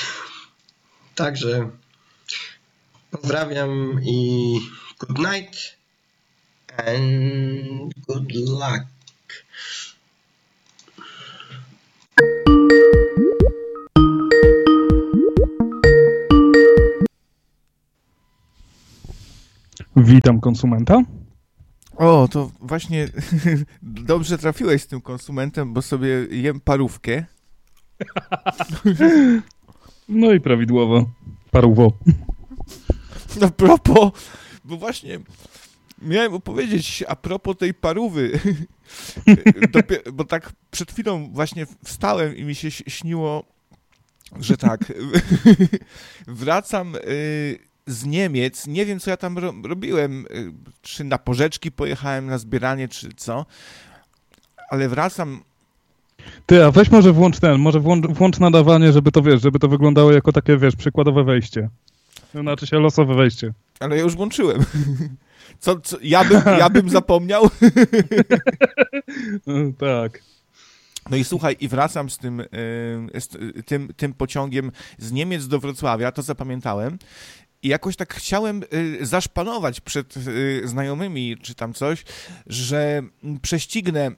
[SPEAKER 2] Także pozdrawiam i good night and good luck.
[SPEAKER 3] Witam konsumenta.
[SPEAKER 4] O, to właśnie dobrze trafiłeś z tym konsumentem, bo sobie jem parówkę.
[SPEAKER 3] No i prawidłowo. Parówo.
[SPEAKER 4] A propos, bo właśnie miałem opowiedzieć a propos tej parówy, Dopiero, bo tak przed chwilą właśnie wstałem i mi się śniło, że tak, wracam z Niemiec, nie wiem co ja tam ro- robiłem, czy na porzeczki pojechałem na zbieranie, czy co, ale wracam.
[SPEAKER 3] Ty, a weź może włącz ten, może włącz, włącz nadawanie, żeby to, wiesz, żeby to wyglądało jako takie, wiesz, przykładowe wejście. No, znaczy się losowe wejście.
[SPEAKER 4] Ale ja już włączyłem. Co, co ja, bym, ja bym zapomniał?
[SPEAKER 3] No, tak.
[SPEAKER 4] No i słuchaj, i wracam z tym, z tym, tym pociągiem z Niemiec do Wrocławia, to zapamiętałem. I jakoś tak chciałem zaszpanować przed znajomymi, czy tam coś, że prześcignę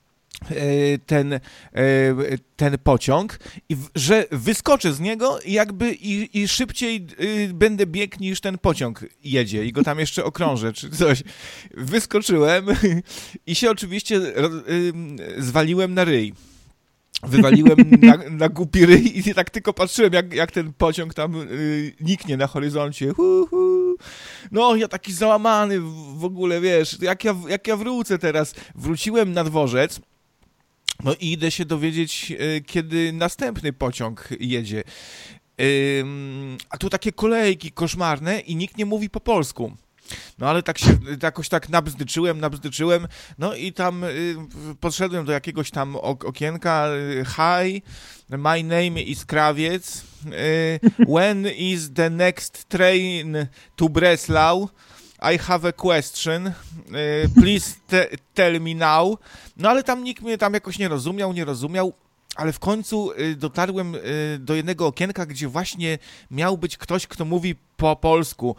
[SPEAKER 4] ten, ten pociąg i w, że wyskoczę z niego i jakby i, i szybciej będę biegł niż ten pociąg jedzie i go tam jeszcze okrążę czy coś. Wyskoczyłem i się oczywiście zwaliłem na ryj. Wywaliłem na, na głupi ryj i tak tylko patrzyłem, jak, jak ten pociąg tam yy, niknie na horyzoncie. Hu, hu. No, ja taki załamany w, w ogóle, wiesz, jak ja, jak ja wrócę teraz. Wróciłem na dworzec, no i idę się dowiedzieć, yy, kiedy następny pociąg jedzie. Yy, a tu takie kolejki koszmarne i nikt nie mówi po polsku. No ale tak się jakoś tak nabzdyczyłem, nabzdyczyłem, no i tam y, podszedłem do jakiegoś tam okienka, y, hi, my name is Krawiec, y, when is the next train to Breslau? I have a question, y, please te- tell me now. No ale tam nikt mnie tam jakoś nie rozumiał, nie rozumiał. Ale w końcu y, dotarłem y, do jednego okienka, gdzie właśnie miał być ktoś, kto mówi po polsku.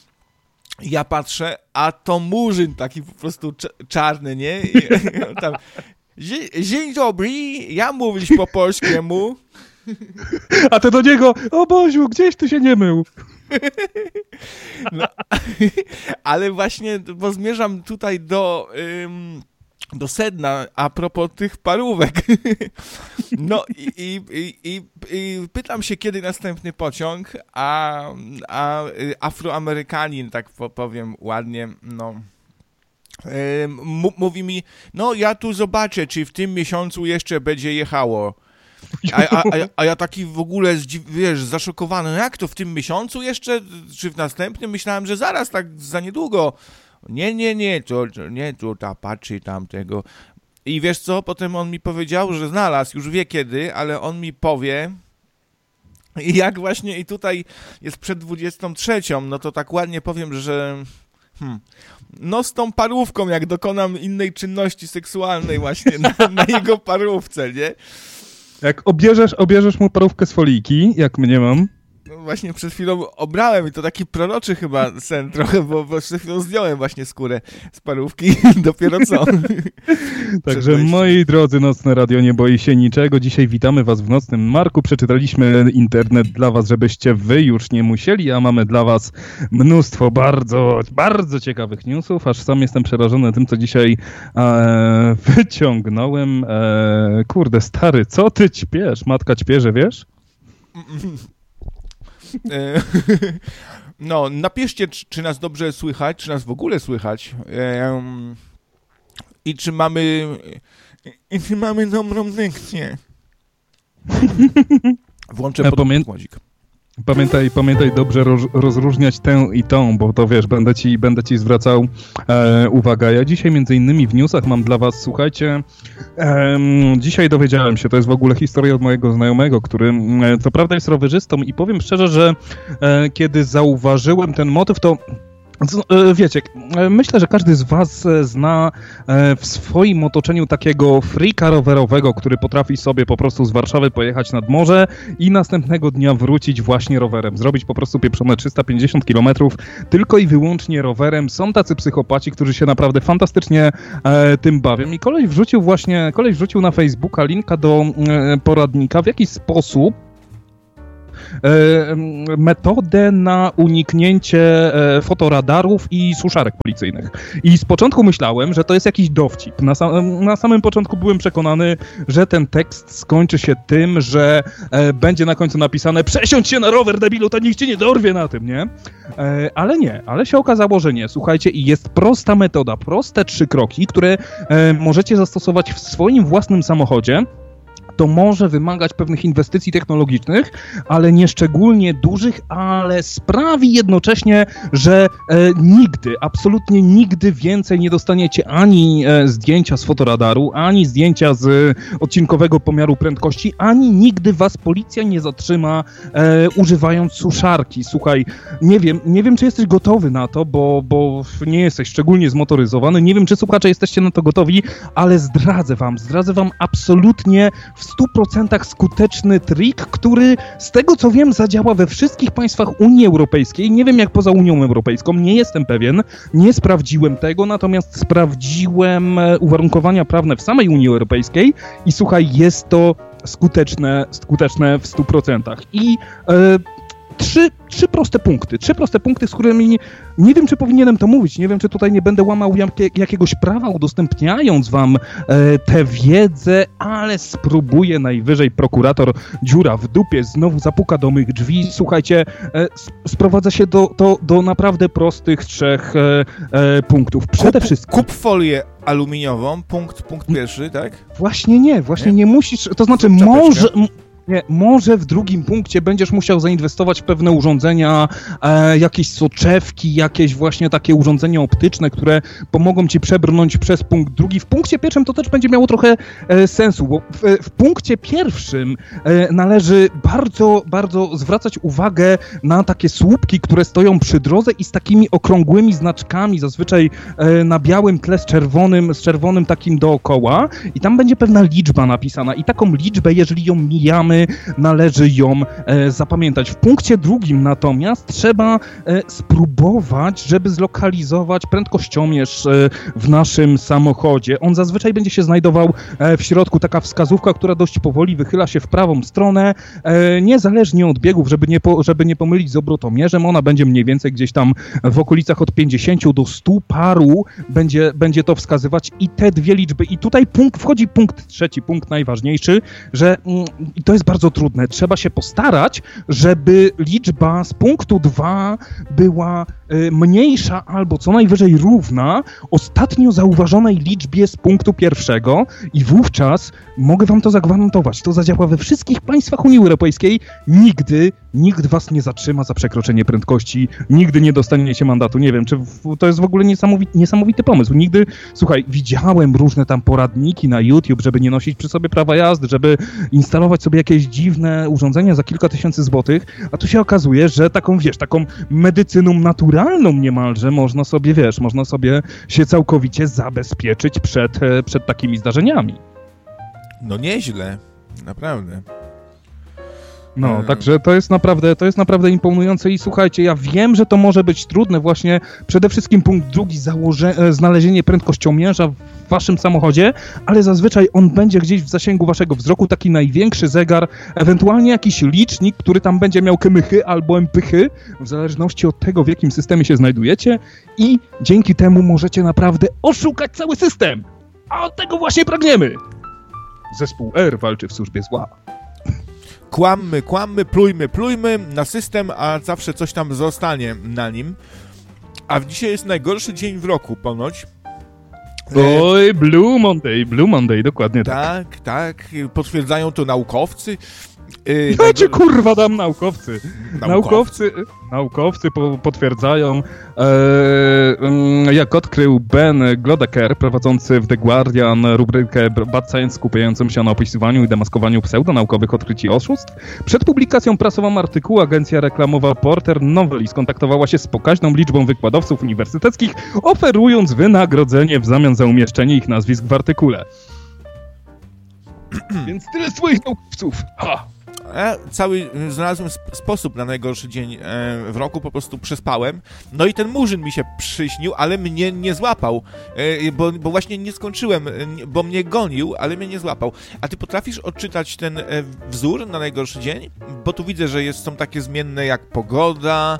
[SPEAKER 4] Ja patrzę, a to murzyn taki po prostu czarny, nie? I, tam, dzień dobry, ja mówisz po polskiemu.
[SPEAKER 3] A ty do niego, o Boziu, gdzieś ty się nie mył.
[SPEAKER 4] No, ale właśnie, bo zmierzam tutaj do... Ym, do sedna, a propos tych parówek. No i, i, i, i pytam się, kiedy następny pociąg, a, a Afroamerykanin, tak powiem ładnie, no, m- mówi mi, no ja tu zobaczę, czy w tym miesiącu jeszcze będzie jechało. A, a, a, a ja taki w ogóle, wiesz, zaszokowany, no jak to w tym miesiącu jeszcze, czy w następnym? Myślałem, że zaraz, tak za niedługo. Nie, nie, nie, to, to nie, to ta patrzy tamtego. I wiesz co, potem on mi powiedział, że znalazł, już wie kiedy, ale on mi powie, i jak właśnie i tutaj jest przed dwudziestą trzecią, no to tak ładnie powiem, że hmm, no z tą parówką, jak dokonam innej czynności seksualnej właśnie na, na jego parówce, nie?
[SPEAKER 3] Jak obierzesz, obierzesz mu parówkę z folijki, jak mnie mam.
[SPEAKER 4] No właśnie przed chwilą obrałem i to taki proroczy chyba sen trochę, bo, bo przed chwilą zdjąłem właśnie skórę z parówki dopiero co.
[SPEAKER 3] Także moi drodzy, Nocne Radio nie boi się niczego. Dzisiaj witamy was w Nocnym Marku. Przeczytaliśmy internet dla was, żebyście wy już nie musieli, a mamy dla was mnóstwo bardzo, bardzo ciekawych newsów, aż sam jestem przerażony tym, co dzisiaj e, wyciągnąłem. E, kurde, stary, co ty ćpiesz? Matka ćpierze, wiesz?
[SPEAKER 4] No, napiszcie, czy, czy nas dobrze słychać, czy nas w ogóle słychać um, i czy mamy i czy mamy dobrą dykcję. Włączę pod
[SPEAKER 3] Pamię-
[SPEAKER 4] chłodzik.
[SPEAKER 3] Pamiętaj, pamiętaj dobrze roz, rozróżniać tę i tą, bo to wiesz, będę ci, będę ci zwracał e, uwagę. Ja dzisiaj między innymi w newsach mam dla was, słuchajcie, e, dzisiaj dowiedziałem się, to jest w ogóle historia od mojego znajomego, który e, co prawda jest rowerzystą i powiem szczerze, że e, kiedy zauważyłem ten motyw, to wiecie, myślę, że każdy z was zna w swoim otoczeniu takiego freaka rowerowego, który potrafi sobie po prostu z Warszawy pojechać nad morze i następnego dnia wrócić właśnie rowerem. Zrobić po prostu pieprzone trzysta pięćdziesiąt kilometrów tylko i wyłącznie rowerem. Są tacy psychopaci, którzy się naprawdę fantastycznie e, tym bawią. I koleś wrzucił właśnie, koleś wrzucił na Facebooka linka do e, poradnika, w jaki sposób e, metodę na uniknięcie e, fotoradarów i suszarek policyjnych. I z początku myślałem, że to jest jakiś dowcip. Na, sam, na samym początku byłem przekonany, że ten tekst skończy się tym, że e, będzie na końcu napisane przesiądź się na rower, debilu, to nikt cię nie dorwie na tym, nie? E, ale nie, ale się okazało, że nie. Słuchajcie, i jest prosta metoda, proste trzy kroki, które e, możecie zastosować w swoim własnym samochodzie. To może wymagać pewnych inwestycji technologicznych, ale nie szczególnie dużych, ale sprawi jednocześnie, że e, nigdy, absolutnie nigdy więcej nie dostaniecie ani e, zdjęcia z fotoradaru, ani zdjęcia z odcinkowego pomiaru prędkości, ani nigdy was policja nie zatrzyma e, używając suszarki. Słuchaj, nie wiem, nie wiem, czy jesteś gotowy na to, bo, bo nie jesteś szczególnie zmotoryzowany, nie wiem, czy słuchacze jesteście na to gotowi, ale zdradzę wam, zdradzę wam absolutnie w stu procentach skuteczny trik, który z tego co wiem zadziała we wszystkich państwach Unii Europejskiej. Nie wiem jak poza Unią Europejską, nie jestem pewien, nie sprawdziłem tego, natomiast sprawdziłem uwarunkowania prawne w samej Unii Europejskiej i słuchaj, jest to skuteczne, skuteczne w stu procentach. I e, Trzy, trzy proste punkty, trzy proste punkty, z którymi nie, nie wiem, czy powinienem to mówić, nie wiem, czy tutaj nie będę łamał jakie, jakiegoś prawa, udostępniając wam e, tę wiedzę, ale spróbuję najwyżej prokurator dziura w dupie znowu zapuka do mych drzwi. Słuchajcie, e, sprowadza się do, do, do naprawdę prostych trzech e, e, punktów. Przede
[SPEAKER 4] kup,
[SPEAKER 3] wszystkim...
[SPEAKER 4] Kup folię aluminiową, punkt, punkt pierwszy, tak?
[SPEAKER 3] Właśnie nie, właśnie nie, nie musisz, to znaczy
[SPEAKER 4] Zrób
[SPEAKER 3] może... Nie, może w drugim punkcie będziesz musiał zainwestować w pewne urządzenia, e, jakieś soczewki, jakieś właśnie takie urządzenia optyczne, które pomogą ci przebrnąć przez punkt drugi. W punkcie pierwszym to też będzie miało trochę e, sensu, bo w, w punkcie pierwszym e, należy bardzo, bardzo zwracać uwagę na takie słupki, które stoją przy drodze i z takimi okrągłymi znaczkami, zazwyczaj e, na białym tle z czerwonym, z czerwonym takim dookoła i tam będzie pewna liczba napisana i taką liczbę, jeżeli ją mijamy, należy ją e, zapamiętać. W punkcie drugim natomiast trzeba e, spróbować, żeby zlokalizować prędkościomierz e, w naszym samochodzie. On zazwyczaj będzie się znajdował e, w środku, taka wskazówka, która dość powoli wychyla się w prawą stronę, e, niezależnie od biegów, żeby nie, po, żeby nie pomylić z obrotomierzem. Ona będzie mniej więcej gdzieś tam w okolicach od pięćdziesięciu do stu paru będzie, będzie to wskazywać i te dwie liczby. I tutaj punkt, wchodzi punkt trzeci, punkt najważniejszy, że mm, to jest bardzo trudne. Trzeba się postarać, żeby liczba z punktu dwa była y, mniejsza albo co najwyżej równa ostatnio zauważonej liczbie z punktu pierwszego i wówczas mogę wam to zagwarantować. To zadziała we wszystkich państwach Unii Europejskiej. Nigdy nikt was nie zatrzyma za przekroczenie prędkości. Nigdy nie dostaniecie mandatu. Nie wiem, czy w, to jest w ogóle niesamowity, niesamowity pomysł. Nigdy, słuchaj, widziałem różne tam poradniki na YouTube, żeby nie nosić przy sobie prawa jazdy, żeby instalować sobie jakieś dziwne urządzenia za kilka tysięcy złotych, a tu się okazuje, że taką, wiesz, taką medycyną naturalną niemalże można sobie, wiesz, można sobie się całkowicie zabezpieczyć przed, przed takimi zdarzeniami.
[SPEAKER 4] No nieźle, naprawdę.
[SPEAKER 3] No,
[SPEAKER 4] hmm.
[SPEAKER 3] także to jest naprawdę, to jest naprawdę imponujące i słuchajcie, ja wiem, że to może być trudne właśnie, przede wszystkim punkt drugi, założe, znalezienie prędkościomierza w waszym samochodzie, ale zazwyczaj on będzie gdzieś w zasięgu waszego wzroku, taki największy zegar, ewentualnie jakiś licznik, który tam będzie miał kemychy albo empychy, w zależności od tego, w jakim systemie się znajdujecie i dzięki temu możecie naprawdę oszukać cały system, a od tego właśnie pragniemy. Zespół R walczy w służbie zła.
[SPEAKER 4] Kłammy, kłammy, plujmy, plujmy na system, a zawsze coś tam zostanie na nim. A dzisiaj jest najgorszy dzień w roku ponoć.
[SPEAKER 3] Oj, Blue Monday, Blue Monday, dokładnie tak.
[SPEAKER 4] Tak, tak, potwierdzają to naukowcy. Yy,
[SPEAKER 3] ja cię kurwa dam naukowcy.
[SPEAKER 4] Naukowcy,
[SPEAKER 3] naukowcy, naukowcy po, potwierdzają, e, jak odkrył Ben Glodecker, prowadzący w The Guardian rubrykę Bad Science skupiającą się na opisywaniu i demaskowaniu pseudonaukowych odkryć i oszustw. Przed publikacją prasową artykułu agencja reklamowa Porter Novelli skontaktowała się z pokaźną liczbą wykładowców uniwersyteckich, oferując wynagrodzenie w zamian za umieszczenie ich nazwisk w artykule. Więc tyle swoich naukowców. Ha!
[SPEAKER 4] Ja cały znalazłem sp- sposób na najgorszy dzień e, w roku, po prostu przespałem. No i ten murzyn mi się przyśnił, ale mnie nie złapał, e, bo, bo właśnie nie skończyłem, e, bo mnie gonił, ale mnie nie złapał. A ty potrafisz odczytać ten e, wzór na najgorszy dzień? Bo tu widzę, że jest, są takie zmienne jak pogoda,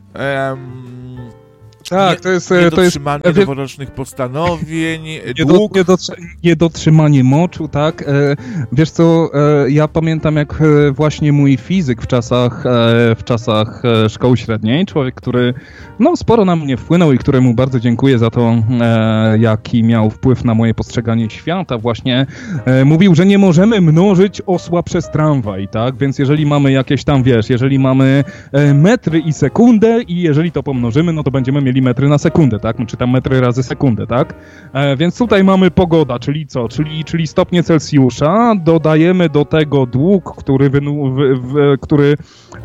[SPEAKER 4] em,
[SPEAKER 3] Tak,
[SPEAKER 4] nie,
[SPEAKER 3] to jest...
[SPEAKER 4] niedotrzymanie
[SPEAKER 3] to jest,
[SPEAKER 4] noworocznych postanowień,
[SPEAKER 3] nie
[SPEAKER 4] dług.
[SPEAKER 3] do, niedotrzy, niedotrzymanie moczu, tak? E, wiesz co, e, ja pamiętam jak e, właśnie mój fizyk w czasach, e, w czasach e, szkoły średniej, człowiek, który no sporo na mnie wpłynął i któremu bardzo dziękuję za to, e, jaki miał wpływ na moje postrzeganie świata, właśnie e, mówił, że nie możemy mnożyć osła przez tramwaj, tak? Więc jeżeli mamy jakieś tam, wiesz, jeżeli mamy e, metry i sekundę i jeżeli to pomnożymy, no to będziemy mieli metry na sekundę, tak? Czy tam metry razy sekundę, tak? E, więc tutaj mamy pogoda, czyli co? Czyli, czyli stopnie Celsjusza, dodajemy do tego dług, który, wynu, w, w, który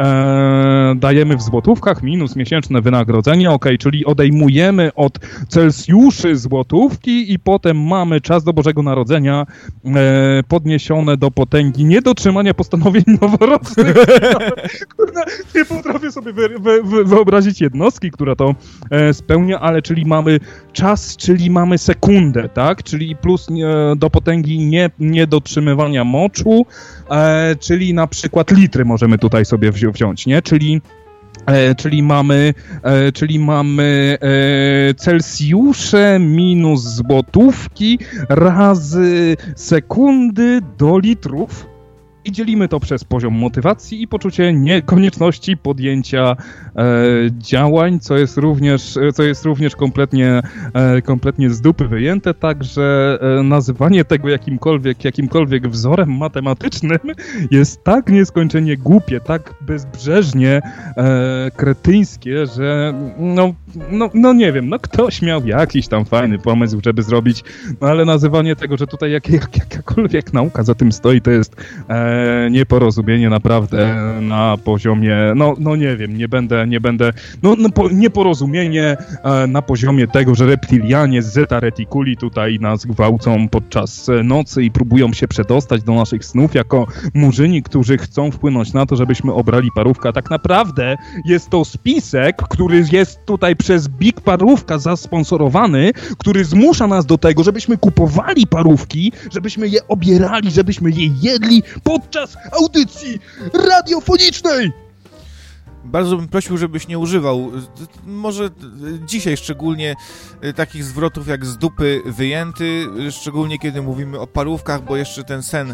[SPEAKER 3] e, dajemy w złotówkach, minus miesięczne wynagrodzenie, ok, czyli odejmujemy od Celsjuszy złotówki i potem mamy czas do Bożego Narodzenia e, podniesione do potęgi niedotrzymania postanowień noworocznych. Kurde, nie potrafię sobie wy, wy, wy, wyobrazić jednostki, która to e, spełnia, ale czyli mamy czas, czyli mamy sekundę, tak? Czyli plus e, do potęgi nie, niedotrzymywania moczu, e, czyli na przykład litry możemy tutaj sobie wzi- wziąć, nie? Czyli E, czyli mamy, e, czyli mamy e, Celsjusze minus złotówki razy sekundy do litrów. I dzielimy to przez poziom motywacji i poczucie niekonieczności podjęcia e, działań, co jest również, co jest również kompletnie, e, kompletnie z dupy wyjęte, także e, nazywanie tego jakimkolwiek, jakimkolwiek wzorem matematycznym jest tak nieskończenie głupie, tak bezbrzeżnie e, kretyńskie, że no, no, no nie wiem, no ktoś miał jakiś tam fajny pomysł, żeby zrobić, no ale nazywanie tego, że tutaj jak, jak, jakakolwiek nauka za tym stoi, to jest e, nieporozumienie naprawdę na poziomie, no, no nie wiem, nie będę, nie będę, no, no po, nieporozumienie e, na poziomie tego, że reptilianie z Zeta Reticuli tutaj nas gwałcą podczas nocy i próbują się przedostać do naszych snów jako murzyni, którzy chcą wpłynąć na to, żebyśmy obrali parówkę. Tak naprawdę jest to spisek, który jest tutaj przez Big Parówka zasponsorowany, który zmusza nas do tego, żebyśmy kupowali parówki, żebyśmy je obierali, żebyśmy je jedli podczas audycji radiofonicznej.
[SPEAKER 4] Bardzo bym prosił, żebyś nie używał, może dzisiaj szczególnie, takich zwrotów jak z dupy wyjęty, szczególnie kiedy mówimy o parówkach, bo jeszcze ten sen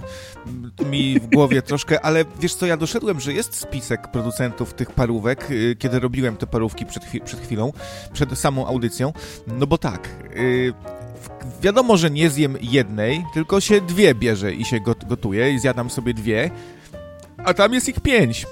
[SPEAKER 4] mi w głowie troszkę, ale wiesz co, ja doszedłem, że jest spisek producentów tych parówek, kiedy robiłem te parówki przed, chwi- przed chwilą, przed samą audycją, no bo tak, yy, wiadomo, że nie zjem jednej, tylko się dwie bierze i się gotuje i zjadam sobie dwie, a tam jest ich pięć.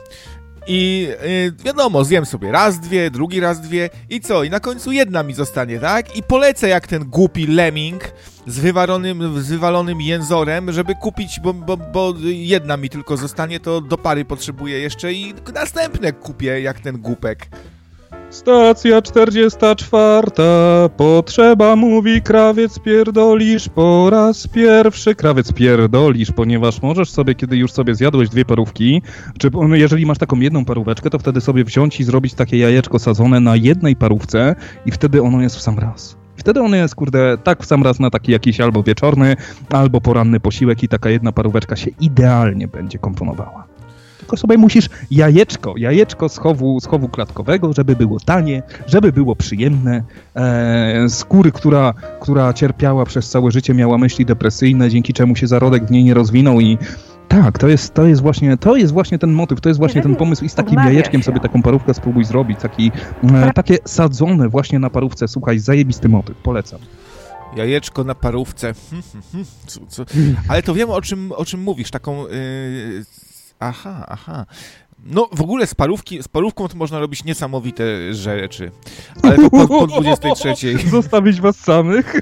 [SPEAKER 4] I yy, wiadomo, zjem sobie raz dwie, drugi raz dwie i co? I na końcu jedna mi zostanie, tak? I polecę jak ten głupi lemming z wywalonym, z wywalonym jęzorem, żeby kupić, bo, bo, bo jedna mi tylko zostanie, to do pary potrzebuję jeszcze i następne kupię jak ten głupek.
[SPEAKER 3] Stacja czterdziesta czwarta. Potrzeba, mówi krawiec pierdolisz po raz pierwszy. Krawiec pierdolisz, ponieważ możesz sobie, kiedy już sobie zjadłeś dwie parówki, czy jeżeli masz taką jedną paróweczkę, to wtedy sobie wziąć i zrobić takie jajeczko sadzone na jednej parówce i wtedy ono jest w sam raz. Wtedy ono jest, kurde, tak w sam raz na taki jakiś albo wieczorny, albo poranny posiłek i taka jedna paróweczka się idealnie będzie komponowała. Tylko sobie musisz jajeczko, jajeczko z chowu, z chowu klatkowego, żeby było tanie, żeby było przyjemne. E, skóry, która, która cierpiała przez całe życie, miała myśli depresyjne, dzięki czemu się zarodek w niej nie rozwinął i tak, to jest, to jest właśnie, to jest właśnie ten motyw, to jest właśnie ten pomysł i z takim jajeczkiem sobie taką parówkę spróbuj zrobić, taki, e, takie sadzone właśnie na parówce, słuchaj, zajebisty motyw, polecam.
[SPEAKER 4] Jajeczko na parówce. Co, co? Ale to wiem, o czym, o czym mówisz, taką... Yy... Aha, aha. No w ogóle z, parówki, z parówką to można robić niesamowite rzeczy. Ale to po, po dwudziestej trzeciej.
[SPEAKER 3] Zostawić was samych.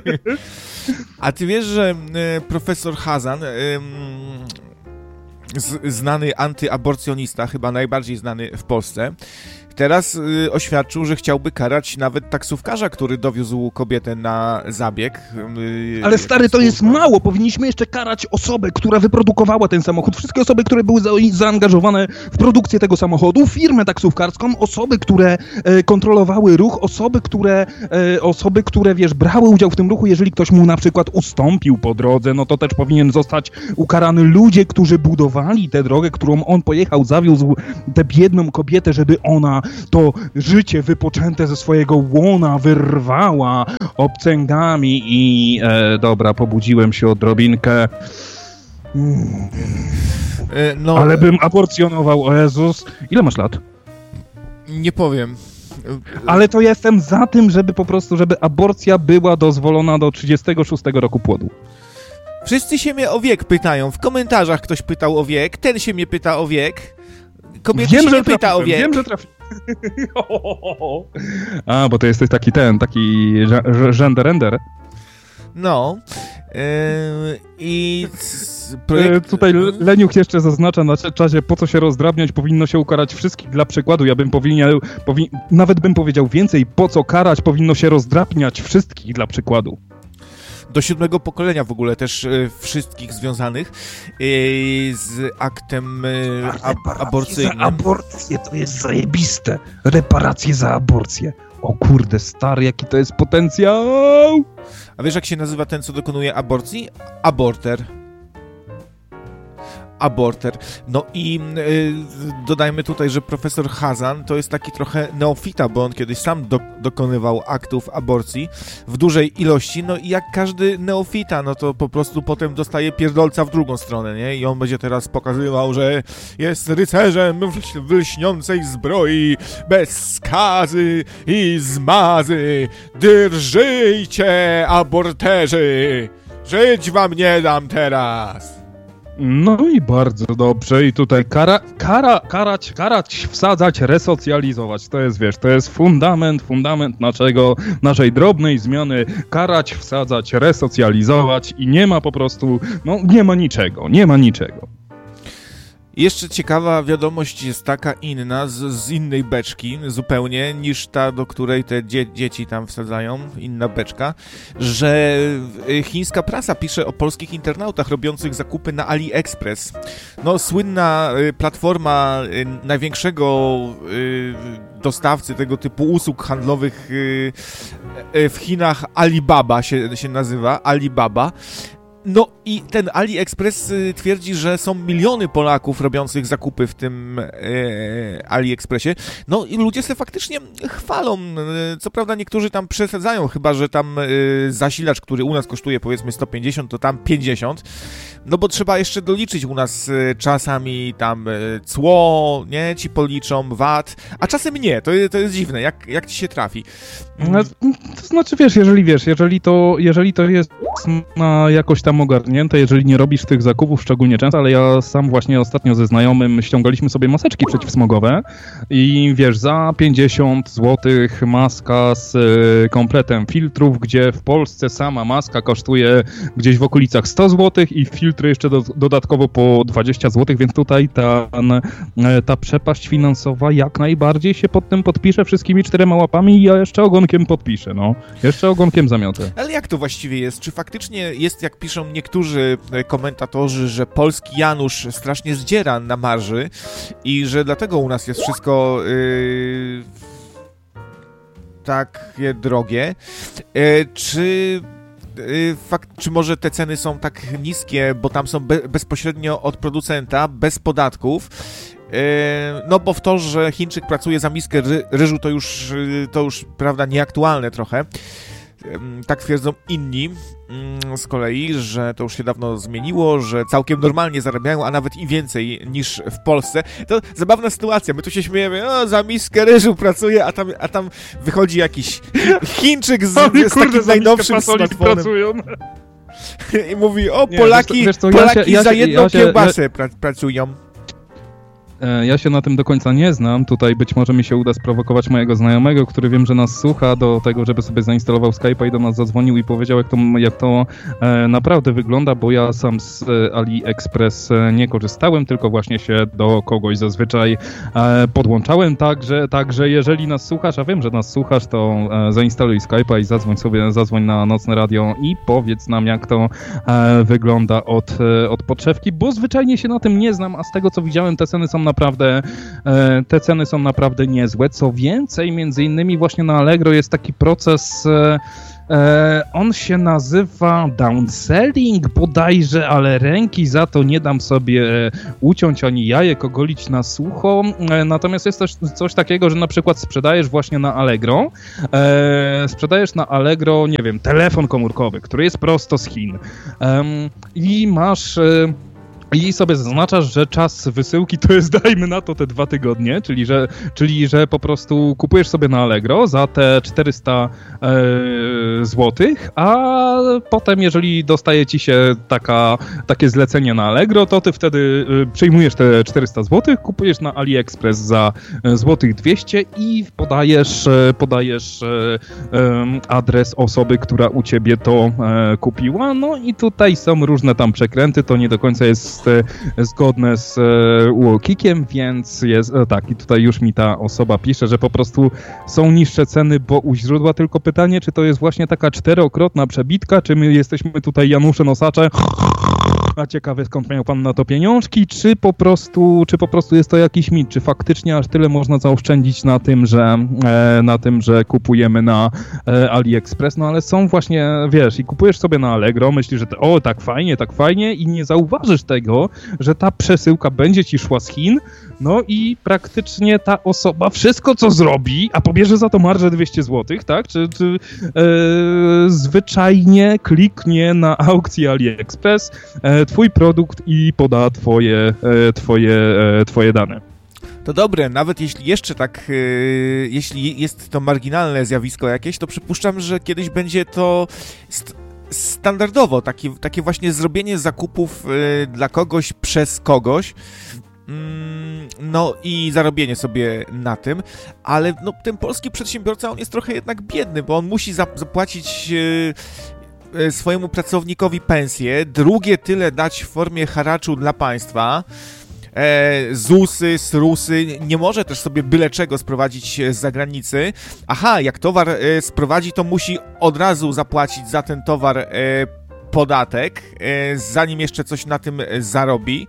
[SPEAKER 4] A ty wiesz, że y, profesor Hazan, y, z, znany antyaborcjonista, chyba najbardziej znany w Polsce, Teraz y, oświadczył, że chciałby karać nawet taksówkarza, który dowiózł kobietę na zabieg. Y,
[SPEAKER 3] Ale stary, to jest mało. Powinniśmy jeszcze karać osobę, która wyprodukowała ten samochód. Wszystkie osoby, które były za, zaangażowane w produkcję tego samochodu, firmę taksówkarską, osoby, które e, kontrolowały ruch, osoby, które, e, osoby, które, wiesz, brały udział w tym ruchu. Jeżeli ktoś mu na przykład ustąpił po drodze, no to też powinien zostać ukarany. Ludzie, którzy budowali tę drogę, którą on pojechał, zawiózł tę biedną kobietę, żeby ona to życie wypoczęte ze swojego łona wyrwała obcęgami i e, dobra, pobudziłem się odrobinkę. Mm.
[SPEAKER 4] No,
[SPEAKER 3] Ale bym aborcjonował, o Jezus. Ile masz lat?
[SPEAKER 4] Nie powiem.
[SPEAKER 3] Ale to jestem za tym, żeby po prostu, żeby aborcja była dozwolona do trzydziestego szóstego roku płodu.
[SPEAKER 4] Wszyscy się mnie o wiek pytają. W komentarzach ktoś pytał o wiek, ten się mnie pyta o wiek. Kobieta
[SPEAKER 3] Wiem,
[SPEAKER 4] się
[SPEAKER 3] że
[SPEAKER 4] nie pyta
[SPEAKER 3] trafiłem,
[SPEAKER 4] o wiek.
[SPEAKER 3] Wiem, że trafi... A, bo to jesteś taki ten, taki gender-render.
[SPEAKER 4] No. Yy, I c- projekt...
[SPEAKER 3] Tutaj Leniuch jeszcze zaznacza na czasie, po co się rozdrabniać, powinno się ukarać wszystkich. Dla przykładu, ja bym powinien, powin... nawet bym powiedział więcej, po co karać, powinno się rozdrabniać wszystkich dla przykładu.
[SPEAKER 4] Do siódmego pokolenia w ogóle też y, wszystkich związanych y, z aktem y, ab- aborcyjnym.
[SPEAKER 3] Za aborcję to jest zajebiste. Reparacje za aborcję. O kurde, stary, jaki to jest potencjał!
[SPEAKER 4] A wiesz, jak się nazywa ten, co dokonuje aborcji? Aborter. Aborter. No i y, dodajmy tutaj, że profesor Hazan to jest taki trochę neofita, bo on kiedyś sam do, dokonywał aktów aborcji w dużej ilości, no i jak każdy neofita, no to po prostu potem dostaje pierdolca w drugą stronę, nie? I on będzie teraz pokazywał, że jest rycerzem w lśniącej zbroi, bez skazy i zmazy. Drżyjcie, aborterzy! Żyć wam nie dam teraz!
[SPEAKER 3] No i bardzo dobrze. I tutaj kara, kara, karać, karać, wsadzać, resocjalizować. To jest, wiesz, to jest fundament, fundament naszego, naszej drobnej zmiany. Karać, wsadzać, resocjalizować i nie ma po prostu, no nie ma niczego, nie ma niczego.
[SPEAKER 4] Jeszcze ciekawa wiadomość jest taka inna, z, z innej beczki zupełnie, niż ta, do której te dzie- dzieci tam wsadzają, inna beczka, że chińska prasa pisze o polskich internautach robiących zakupy na AliExpress. No, słynna platforma największego dostawcy tego typu usług handlowych w Chinach, Alibaba się, się nazywa, Alibaba. No i ten AliExpress y, twierdzi, że są miliony Polaków robiących zakupy w tym y, AliExpressie. No i ludzie się faktycznie chwalą. Y, co prawda niektórzy tam przesadzają, chyba że tam y, zasilacz, który u nas kosztuje powiedzmy sto pięćdziesiąt, to tam pięćdziesiąt. No bo trzeba jeszcze doliczyć u nas y, czasami tam y, cło, nie? Ci policzą, V A T, a czasem nie. To, to jest dziwne, jak, jak ci się trafi.
[SPEAKER 3] No, to znaczy, wiesz, jeżeli wiesz, jeżeli to, jeżeli to jest na jakoś tam ogarnięte, jeżeli nie robisz tych zakupów szczególnie często, ale ja sam właśnie ostatnio ze znajomym ściągaliśmy sobie maseczki przeciwsmogowe i wiesz, za pięćdziesiąt złotych maska z y, kompletem filtrów, gdzie w Polsce sama maska kosztuje gdzieś w okolicach sto złotych i filtry jeszcze do, dodatkowo po dwadzieścia złotych, więc tutaj ta, ta przepaść finansowa jak najbardziej się pod tym podpisze wszystkimi czterema łapami i ja jeszcze ogonkiem podpiszę, no. Jeszcze ogonkiem zamiotę.
[SPEAKER 4] Ale jak to właściwie jest? Czy faktycznie jest, jak piszą niektórzy komentatorzy, że polski Janusz strasznie zdziera na marży i że dlatego u nas jest wszystko yy, takie drogie? Yy, czy... Fakt, czy może te ceny są tak niskie, bo tam są be- bezpośrednio od producenta, bez podatków? Yy, no bo w to, że Chińczyk pracuje za miskę ry- ryżu, to już, yy, to już, prawda, nieaktualne trochę. Yy, tak twierdzą inni yy, z kolei, że to już się dawno zmieniło, że całkiem normalnie zarabiają, a nawet i więcej niż w Polsce. To zabawna sytuacja, my tu się śmiejemy, o, za miskę ryżu pracuje, a tam, a tam wychodzi jakiś Chińczyk z, z takim najnowszym smartfonem. I mówi, o, Polaki,
[SPEAKER 3] Nie, wiesz co, wiesz co,
[SPEAKER 4] Polaki
[SPEAKER 3] ja się, ja
[SPEAKER 4] za
[SPEAKER 3] się,
[SPEAKER 4] jedną
[SPEAKER 3] ja się,
[SPEAKER 4] kiełbasę ja... pracują.
[SPEAKER 3] Ja się na tym do końca nie znam. Tutaj być może mi się uda sprowokować mojego znajomego, który wiem, że nas słucha, do tego, żeby sobie zainstalował Skype'a i do nas zadzwonił i powiedział, jak to, jak to e, naprawdę wygląda, bo ja sam z e, AliExpress e, nie korzystałem, tylko właśnie się do kogoś zazwyczaj e, podłączałem. Także, także jeżeli nas słuchasz, a wiem, że nas słuchasz, to e, zainstaluj Skype'a i zadzwoń sobie, zadzwoń na Nocne Radio i powiedz nam, jak to e, wygląda od, e, od podszewki, bo zwyczajnie się na tym nie znam, a z tego, co widziałem, te ceny są naprawdę, te ceny są naprawdę niezłe. Co więcej, między innymi właśnie na Allegro jest taki proces, on się nazywa downselling bodajże, ale ręki za to nie dam sobie uciąć ani jajek ogolić na sucho. Natomiast jest też coś takiego, że na przykład sprzedajesz właśnie na Allegro, sprzedajesz na Allegro, nie wiem, telefon komórkowy, który jest prosto z Chin i masz... I sobie zaznaczasz, że czas wysyłki to jest, dajmy na to, te dwa tygodnie, czyli że, czyli że po prostu kupujesz sobie na Allegro za te czterysta złotych, a potem jeżeli dostaje ci się taka, takie zlecenie na Allegro, to ty wtedy przyjmujesz te czterysta złotych, kupujesz na AliExpress za złotych dwieście i podajesz, podajesz adres osoby, która u ciebie to kupiła. No i tutaj są różne tam przekręty, to nie do końca jest zgodne z UOKikiem, więc jest tak, i tutaj już mi ta osoba pisze, że po prostu są niższe ceny, bo u źródła, tylko pytanie, czy to jest właśnie taka czterokrotna przebitka, czy my jesteśmy tutaj Janusze Nosacze, a ciekawe, skąd miał pan na to pieniążki, czy po prostu, czy po prostu jest to jakiś mit, czy faktycznie aż tyle można zaoszczędzić na tym, że na tym, że kupujemy na AliExpress, no ale są właśnie, wiesz, i kupujesz sobie na Allegro, myślisz, że to, o, tak fajnie, tak fajnie i nie zauważysz tego, że ta przesyłka będzie ci szła z Chin, no i praktycznie ta osoba wszystko, co zrobi, a pobierze za to marżę dwieście złotych, tak, czy, czy e, zwyczajnie kliknie na aukcji AliExpress e, twój produkt i poda twoje, e, twoje, e, twoje dane.
[SPEAKER 4] To dobre, nawet jeśli jeszcze tak, yy, jeśli jest to marginalne zjawisko jakieś, to przypuszczam, że kiedyś będzie to st- standardowo, takie, takie właśnie zrobienie zakupów yy, dla kogoś przez kogoś, yy, no i zarobienie sobie na tym, ale no, ten polski przedsiębiorca, on jest trochę jednak biedny, bo on musi zap- zapłacić... Yy, swojemu pracownikowi pensję, drugie tyle dać w formie haraczu dla państwa, e, ZUSy, SRUSy, nie może też sobie byle czego sprowadzić z zagranicy. Aha, jak towar e, sprowadzi, to musi od razu zapłacić za ten towar e, podatek, e, zanim jeszcze coś na tym zarobi.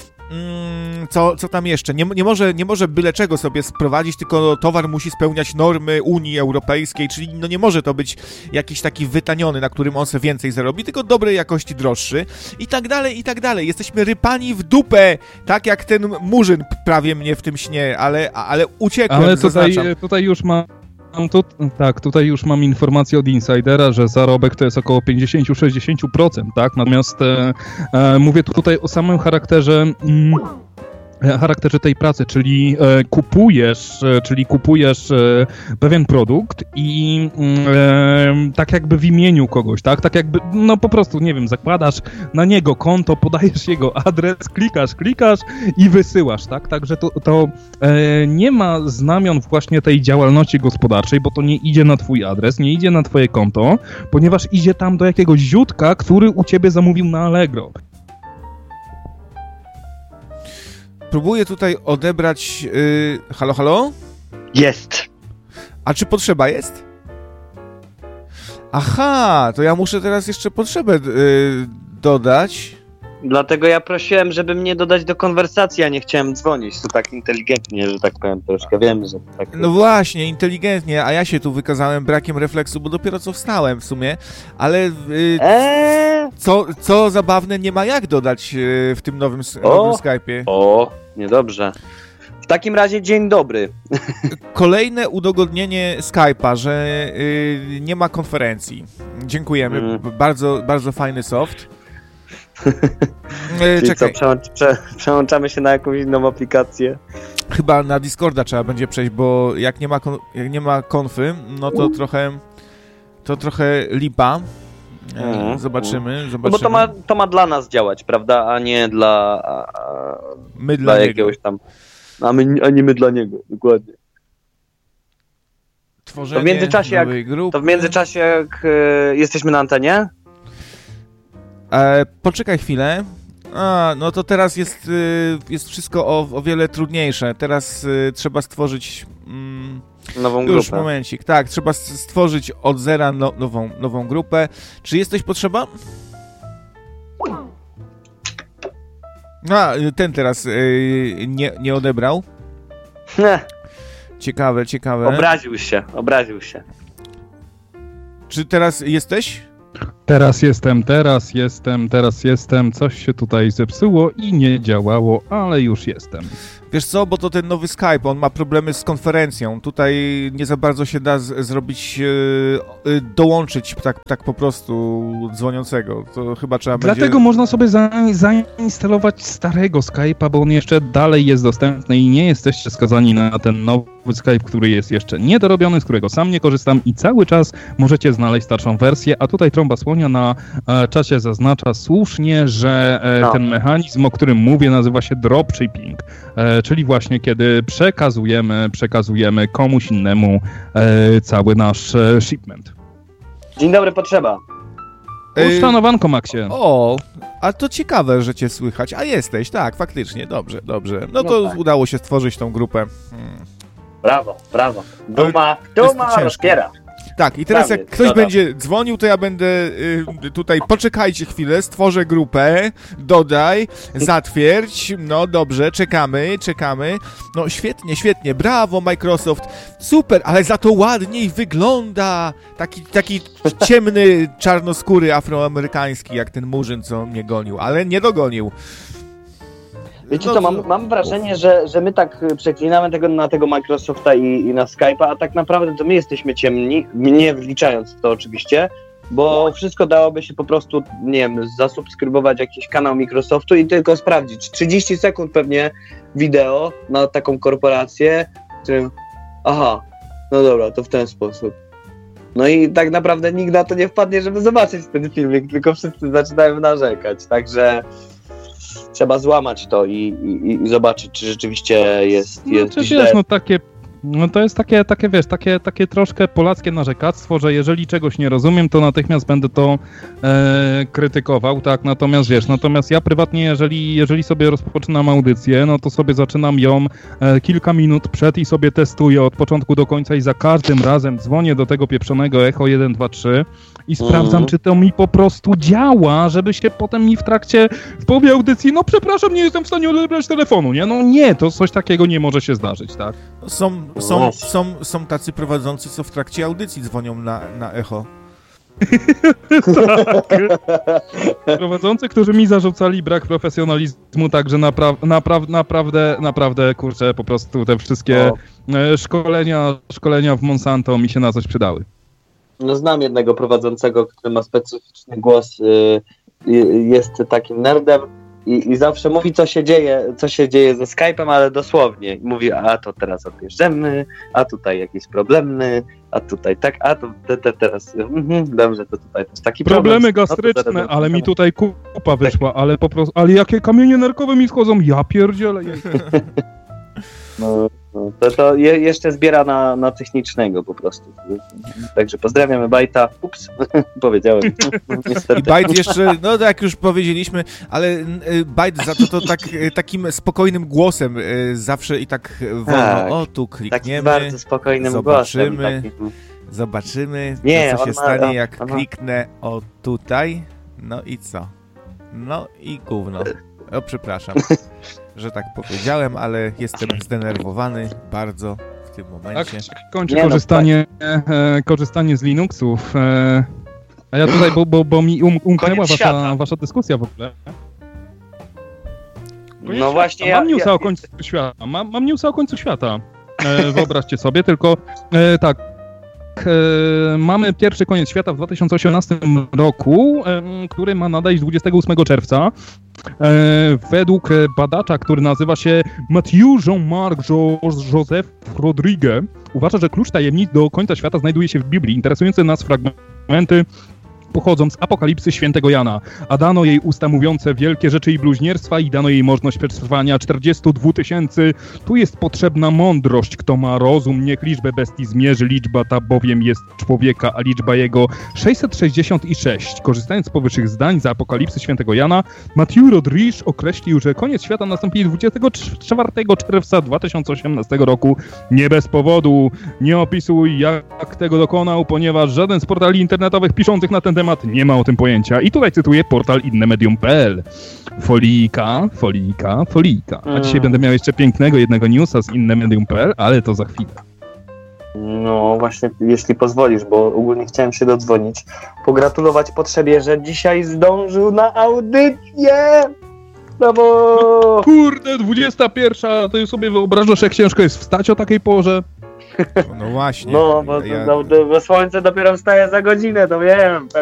[SPEAKER 4] Co, co tam jeszcze? Nie, nie, może, nie może byle czego sobie sprowadzić, tylko towar musi spełniać normy Unii Europejskiej, czyli no nie może to być jakiś taki wytaniony, na którym on sobie więcej zarobi, tylko dobrej jakości droższy i tak dalej, i tak dalej. Jesteśmy rypani w dupę, tak jak ten murzyn prawie mnie w tym śnie, ale, ale uciekłem,
[SPEAKER 3] ale tutaj,
[SPEAKER 4] zaznaczam.
[SPEAKER 3] tutaj już ma Mam tu, tak, tutaj już mam informację od insidera, że zarobek to jest około pięćdziesiąt do sześćdziesięciu procent, tak? Natomiast e, e, mówię tutaj o samym charakterze mm, charakterze tej pracy, czyli e, kupujesz, e, czyli kupujesz e, pewien produkt i e, tak jakby w imieniu kogoś, tak? Tak jakby, no po prostu, nie wiem, zakładasz na niego konto, podajesz jego adres, klikasz, klikasz i wysyłasz, tak? Także to, to e, nie ma znamion właśnie tej działalności gospodarczej, bo to nie idzie na twój adres, nie idzie na twoje konto, ponieważ idzie tam do jakiegoś ziutka, który u ciebie zamówił na Allegro.
[SPEAKER 4] Próbuję tutaj odebrać... Yy, halo, halo?
[SPEAKER 5] Jest.
[SPEAKER 4] A czy potrzeba jest? Aha, to ja muszę teraz jeszcze potrzebę yy, dodać.
[SPEAKER 5] Dlatego ja prosiłem, żeby mnie dodać do konwersacji, a nie chciałem dzwonić. To tak inteligentnie, że tak powiem, troszkę wiem, że tak...
[SPEAKER 4] No właśnie, inteligentnie, a ja się tu wykazałem brakiem refleksu, bo dopiero co wstałem w sumie, ale yy,
[SPEAKER 5] eee.
[SPEAKER 4] co, co zabawne, nie ma jak dodać yy, w tym nowym, nowym Skype'ie.
[SPEAKER 5] O, niedobrze. W takim razie dzień dobry.
[SPEAKER 4] Kolejne udogodnienie Skype'a, że yy, nie ma konferencji. Dziękujemy, mm. bardzo, bardzo fajny soft.
[SPEAKER 5] Czyli czekaj. Co, przełącz, prze, przełączamy się na jakąś inną aplikację?
[SPEAKER 4] Chyba na Discorda trzeba będzie przejść, bo jak nie ma, kon, jak nie ma konfy, no to trochę to trochę lipa. Mm. Zobaczymy, zobaczymy.
[SPEAKER 5] No bo to ma, to ma dla nas działać, prawda, a nie dla, a,
[SPEAKER 4] My
[SPEAKER 5] dla,
[SPEAKER 4] dla
[SPEAKER 5] jakiegoś tam a, my, a nie my dla niego, dokładnie.
[SPEAKER 4] Tworzenie
[SPEAKER 5] To w międzyczasie, jak,
[SPEAKER 4] nowej grupy.
[SPEAKER 5] to w międzyczasie jak e, jesteśmy na antenie?
[SPEAKER 4] E, poczekaj chwilę. A, no to teraz jest, y, jest wszystko o, o wiele trudniejsze. Teraz y, trzeba stworzyć... Mm,
[SPEAKER 5] Nową
[SPEAKER 4] już
[SPEAKER 5] grupę.
[SPEAKER 4] momencik. Tak, trzeba s- stworzyć od zera no, nową, nową grupę. Czy jest coś potrzeba? A, y, ten teraz y, nie, nie odebrał. Ciekawe, ciekawe.
[SPEAKER 5] Obraził się, obraził się.
[SPEAKER 4] Czy teraz jesteś?
[SPEAKER 3] Teraz jestem, teraz jestem, teraz jestem. Coś się tutaj zepsuło i nie działało, ale już jestem.
[SPEAKER 4] Wiesz co, bo to ten nowy Skype, on ma problemy z konferencją. Tutaj nie za bardzo się da z- zrobić, yy, yy, dołączyć tak, tak po prostu dzwoniącego. To chyba trzeba
[SPEAKER 3] Dlatego
[SPEAKER 4] będzie...
[SPEAKER 3] można sobie za, zainstalować starego Skype'a, bo on jeszcze dalej jest dostępny i nie jesteście skazani na ten nowy Skype, który jest jeszcze niedorobiony, z którego sam nie korzystam i cały czas możecie znaleźć starszą wersję, a tutaj Trąba Słonia na e, czacie zaznacza słusznie, że e,
[SPEAKER 5] No.
[SPEAKER 3] ten mechanizm, o którym mówię, nazywa się dropshipping, e, czyli właśnie kiedy przekazujemy, przekazujemy komuś innemu e, cały nasz e, shipment.
[SPEAKER 5] Dzień dobry, potrzeba.
[SPEAKER 4] Yy,
[SPEAKER 3] Uszanowanko, Maxie.
[SPEAKER 4] O, a to ciekawe, że cię słychać. A jesteś, tak, faktycznie, dobrze, dobrze. No to
[SPEAKER 5] No tak.
[SPEAKER 4] udało się stworzyć tą grupę. Hmm.
[SPEAKER 5] Brawo, brawo.
[SPEAKER 4] Ale
[SPEAKER 5] Duma,
[SPEAKER 4] jest
[SPEAKER 5] duma
[SPEAKER 4] ciężko.
[SPEAKER 5] rozpiera.
[SPEAKER 4] Tak, i teraz
[SPEAKER 5] Prawie,
[SPEAKER 4] jak ktoś
[SPEAKER 5] zgoda.
[SPEAKER 4] będzie dzwonił, to ja będę y, tutaj, poczekajcie chwilę, stworzę grupę, dodaj, zatwierdź, no dobrze, czekamy, czekamy. No świetnie, świetnie, brawo Microsoft, super, ale za to ładniej wygląda. Taki, taki ciemny, czarnoskóry afroamerykański, jak ten murzyn, co mnie gonił, ale nie dogonił.
[SPEAKER 5] Wiecie
[SPEAKER 4] No
[SPEAKER 5] co,
[SPEAKER 4] to-
[SPEAKER 5] mam, mam wrażenie, że, że my tak y, przeklinamy tego na tego Microsofta i, i na Skype'a, a tak naprawdę to my jesteśmy ciemni, nie wliczając w to oczywiście, bo wszystko dałoby się po prostu, nie wiem, zasubskrybować jakiś kanał Microsoftu i tylko sprawdzić. trzydzieści sekund pewnie wideo na taką korporację, w którym, aha, no dobra, to w ten sposób. No i tak naprawdę nikt na to nie wpadnie, żeby zobaczyć ten filmik, tylko wszyscy zaczynają narzekać, także trzeba złamać to i, i, i zobaczyć, czy rzeczywiście jest,
[SPEAKER 3] No,
[SPEAKER 5] jest
[SPEAKER 3] czy
[SPEAKER 5] źle.
[SPEAKER 3] wiesz, no takie, no to jest takie, takie, wiesz, takie, takie troszkę polackie narzekactwo, że jeżeli czegoś nie rozumiem, to natychmiast będę to e, krytykował, tak, natomiast wiesz, natomiast ja prywatnie, jeżeli, jeżeli sobie rozpoczynam audycję, no to sobie zaczynam ją e, kilka minut przed i sobie testuję od początku do końca i za każdym razem dzwonię do tego pieprzonego Echo jeden, dwa, trzy i sprawdzam,
[SPEAKER 5] Mhm.
[SPEAKER 3] czy to mi po prostu działa, żeby się potem mi w trakcie w połowie audycji, no przepraszam, nie jestem w stanie odebrać telefonu, nie? No nie, to coś takiego nie może się zdarzyć, tak?
[SPEAKER 4] Są, są,
[SPEAKER 5] No.
[SPEAKER 4] są, są tacy prowadzący, co w trakcie audycji dzwonią na, na echo.
[SPEAKER 3] Prowadzący, którzy mi zarzucali brak profesjonalizmu, także napra- napra- naprawdę, naprawdę, kurczę, po prostu te wszystkie
[SPEAKER 5] O.
[SPEAKER 3] e, szkolenia, szkolenia w Monsanto mi się na coś przydały.
[SPEAKER 5] No znam jednego prowadzącego, który ma specyficzny głos, y, y, jest takim nerdem i, i zawsze mówi, co się dzieje, co się dzieje ze Skype'em, ale dosłownie. Mówi, a to teraz odbierzemy, a tutaj jakieś problemy, a tutaj tak, a to te, te teraz, mhm, dobrze, to tutaj też taki
[SPEAKER 3] Problemy
[SPEAKER 5] problem. No to
[SPEAKER 3] gastryczne,
[SPEAKER 5] zaraz-
[SPEAKER 3] ale mi tutaj kupa wyszła, ale po prostu, ale jakie kamienie nerkowe mi schodzą, ja pierdzielę. jej.
[SPEAKER 5] No, no, to, to je, jeszcze zbiera na, na technicznego po prostu. Także pozdrawiamy Bajta. Ups, powiedziałem.
[SPEAKER 4] I
[SPEAKER 5] Niestety.
[SPEAKER 4] Byte jeszcze, no tak jak już powiedzieliśmy, ale y, Byte za to, to tak, y, takim spokojnym głosem y, zawsze i tak wolno,
[SPEAKER 5] Tak.
[SPEAKER 4] o tu
[SPEAKER 5] Takim
[SPEAKER 4] klikniemy,
[SPEAKER 5] bardzo spokojnym
[SPEAKER 4] zobaczymy.
[SPEAKER 5] głosem. Takim.
[SPEAKER 4] zobaczymy,
[SPEAKER 5] Nie,
[SPEAKER 4] co się
[SPEAKER 5] on ma-
[SPEAKER 4] stanie,
[SPEAKER 5] on-
[SPEAKER 4] jak
[SPEAKER 5] on ma-
[SPEAKER 4] kliknę o tutaj, no i co? No i gówno. O, przepraszam, że tak powiedziałem, ale jestem zdenerwowany bardzo w tym
[SPEAKER 3] Tak,
[SPEAKER 4] momencie.
[SPEAKER 3] kończy
[SPEAKER 5] Nie no,
[SPEAKER 3] korzystanie, e, korzystanie z Linuxów. E, a ja tutaj, bo, bo, bo mi um, umknęła
[SPEAKER 5] Koniec
[SPEAKER 3] wasza,
[SPEAKER 5] świata.
[SPEAKER 3] wasza dyskusja w ogóle.
[SPEAKER 5] No właśnie, ja,
[SPEAKER 3] Mam newsa
[SPEAKER 5] ja,
[SPEAKER 3] o końcu świata. Mam, mam newsa o końcu świata. E, wyobraźcie sobie, tylko e, tak. E, mamy pierwszy koniec świata w dwa tysiące osiemnastym roku, e, który ma nadejść dwudziestego ósmego czerwca. E, według badacza, który nazywa się Mathieu Jean-Marc jo- Joseph Rodrigue, uważa, że klucz tajemnic do końca świata znajduje się w Biblii. Interesujące nas fragmenty pochodzą z Apokalipsy Świętego Jana, a dano jej usta mówiące wielkie rzeczy i bluźnierstwa i dano jej możliwość przetrwania czterdziestu dwóch tysięcy. Tu jest potrzebna mądrość, kto ma rozum, niech liczbę bestii zmierzy, liczba ta bowiem jest człowieka, a liczba jego sześćset sześćdziesiąt sześć. Korzystając z powyższych zdań z Apokalipsy Świętego Jana, Matthew Rodriguez określił, że koniec świata nastąpi dwudziestego czwartego czerwca dwa tysiące osiemnastego roku. Nie bez powodu. Nie opisuj, jak tego dokonał, ponieważ żaden z portali internetowych piszących na ten temat nie ma o tym pojęcia. I tutaj cytuję portal innemedium kropka p l. Folijka, folijka, folijka. A dzisiaj będę miał jeszcze pięknego jednego newsa z innemedium kropka p l, ale to za chwilę.
[SPEAKER 5] No właśnie, jeśli pozwolisz, bo ogólnie chciałem się dodzwonić, pogratulować potrzebie, że dzisiaj zdążył na audycję! Brawo!
[SPEAKER 3] Kurde, dwudziesta pierwsza, to już sobie wyobrażasz, jak ciężko jest wstać o takiej porze?
[SPEAKER 4] No właśnie.
[SPEAKER 5] No, bo,
[SPEAKER 4] ja...
[SPEAKER 5] bo, bo słońce dopiero wstaje za godzinę, to wiem.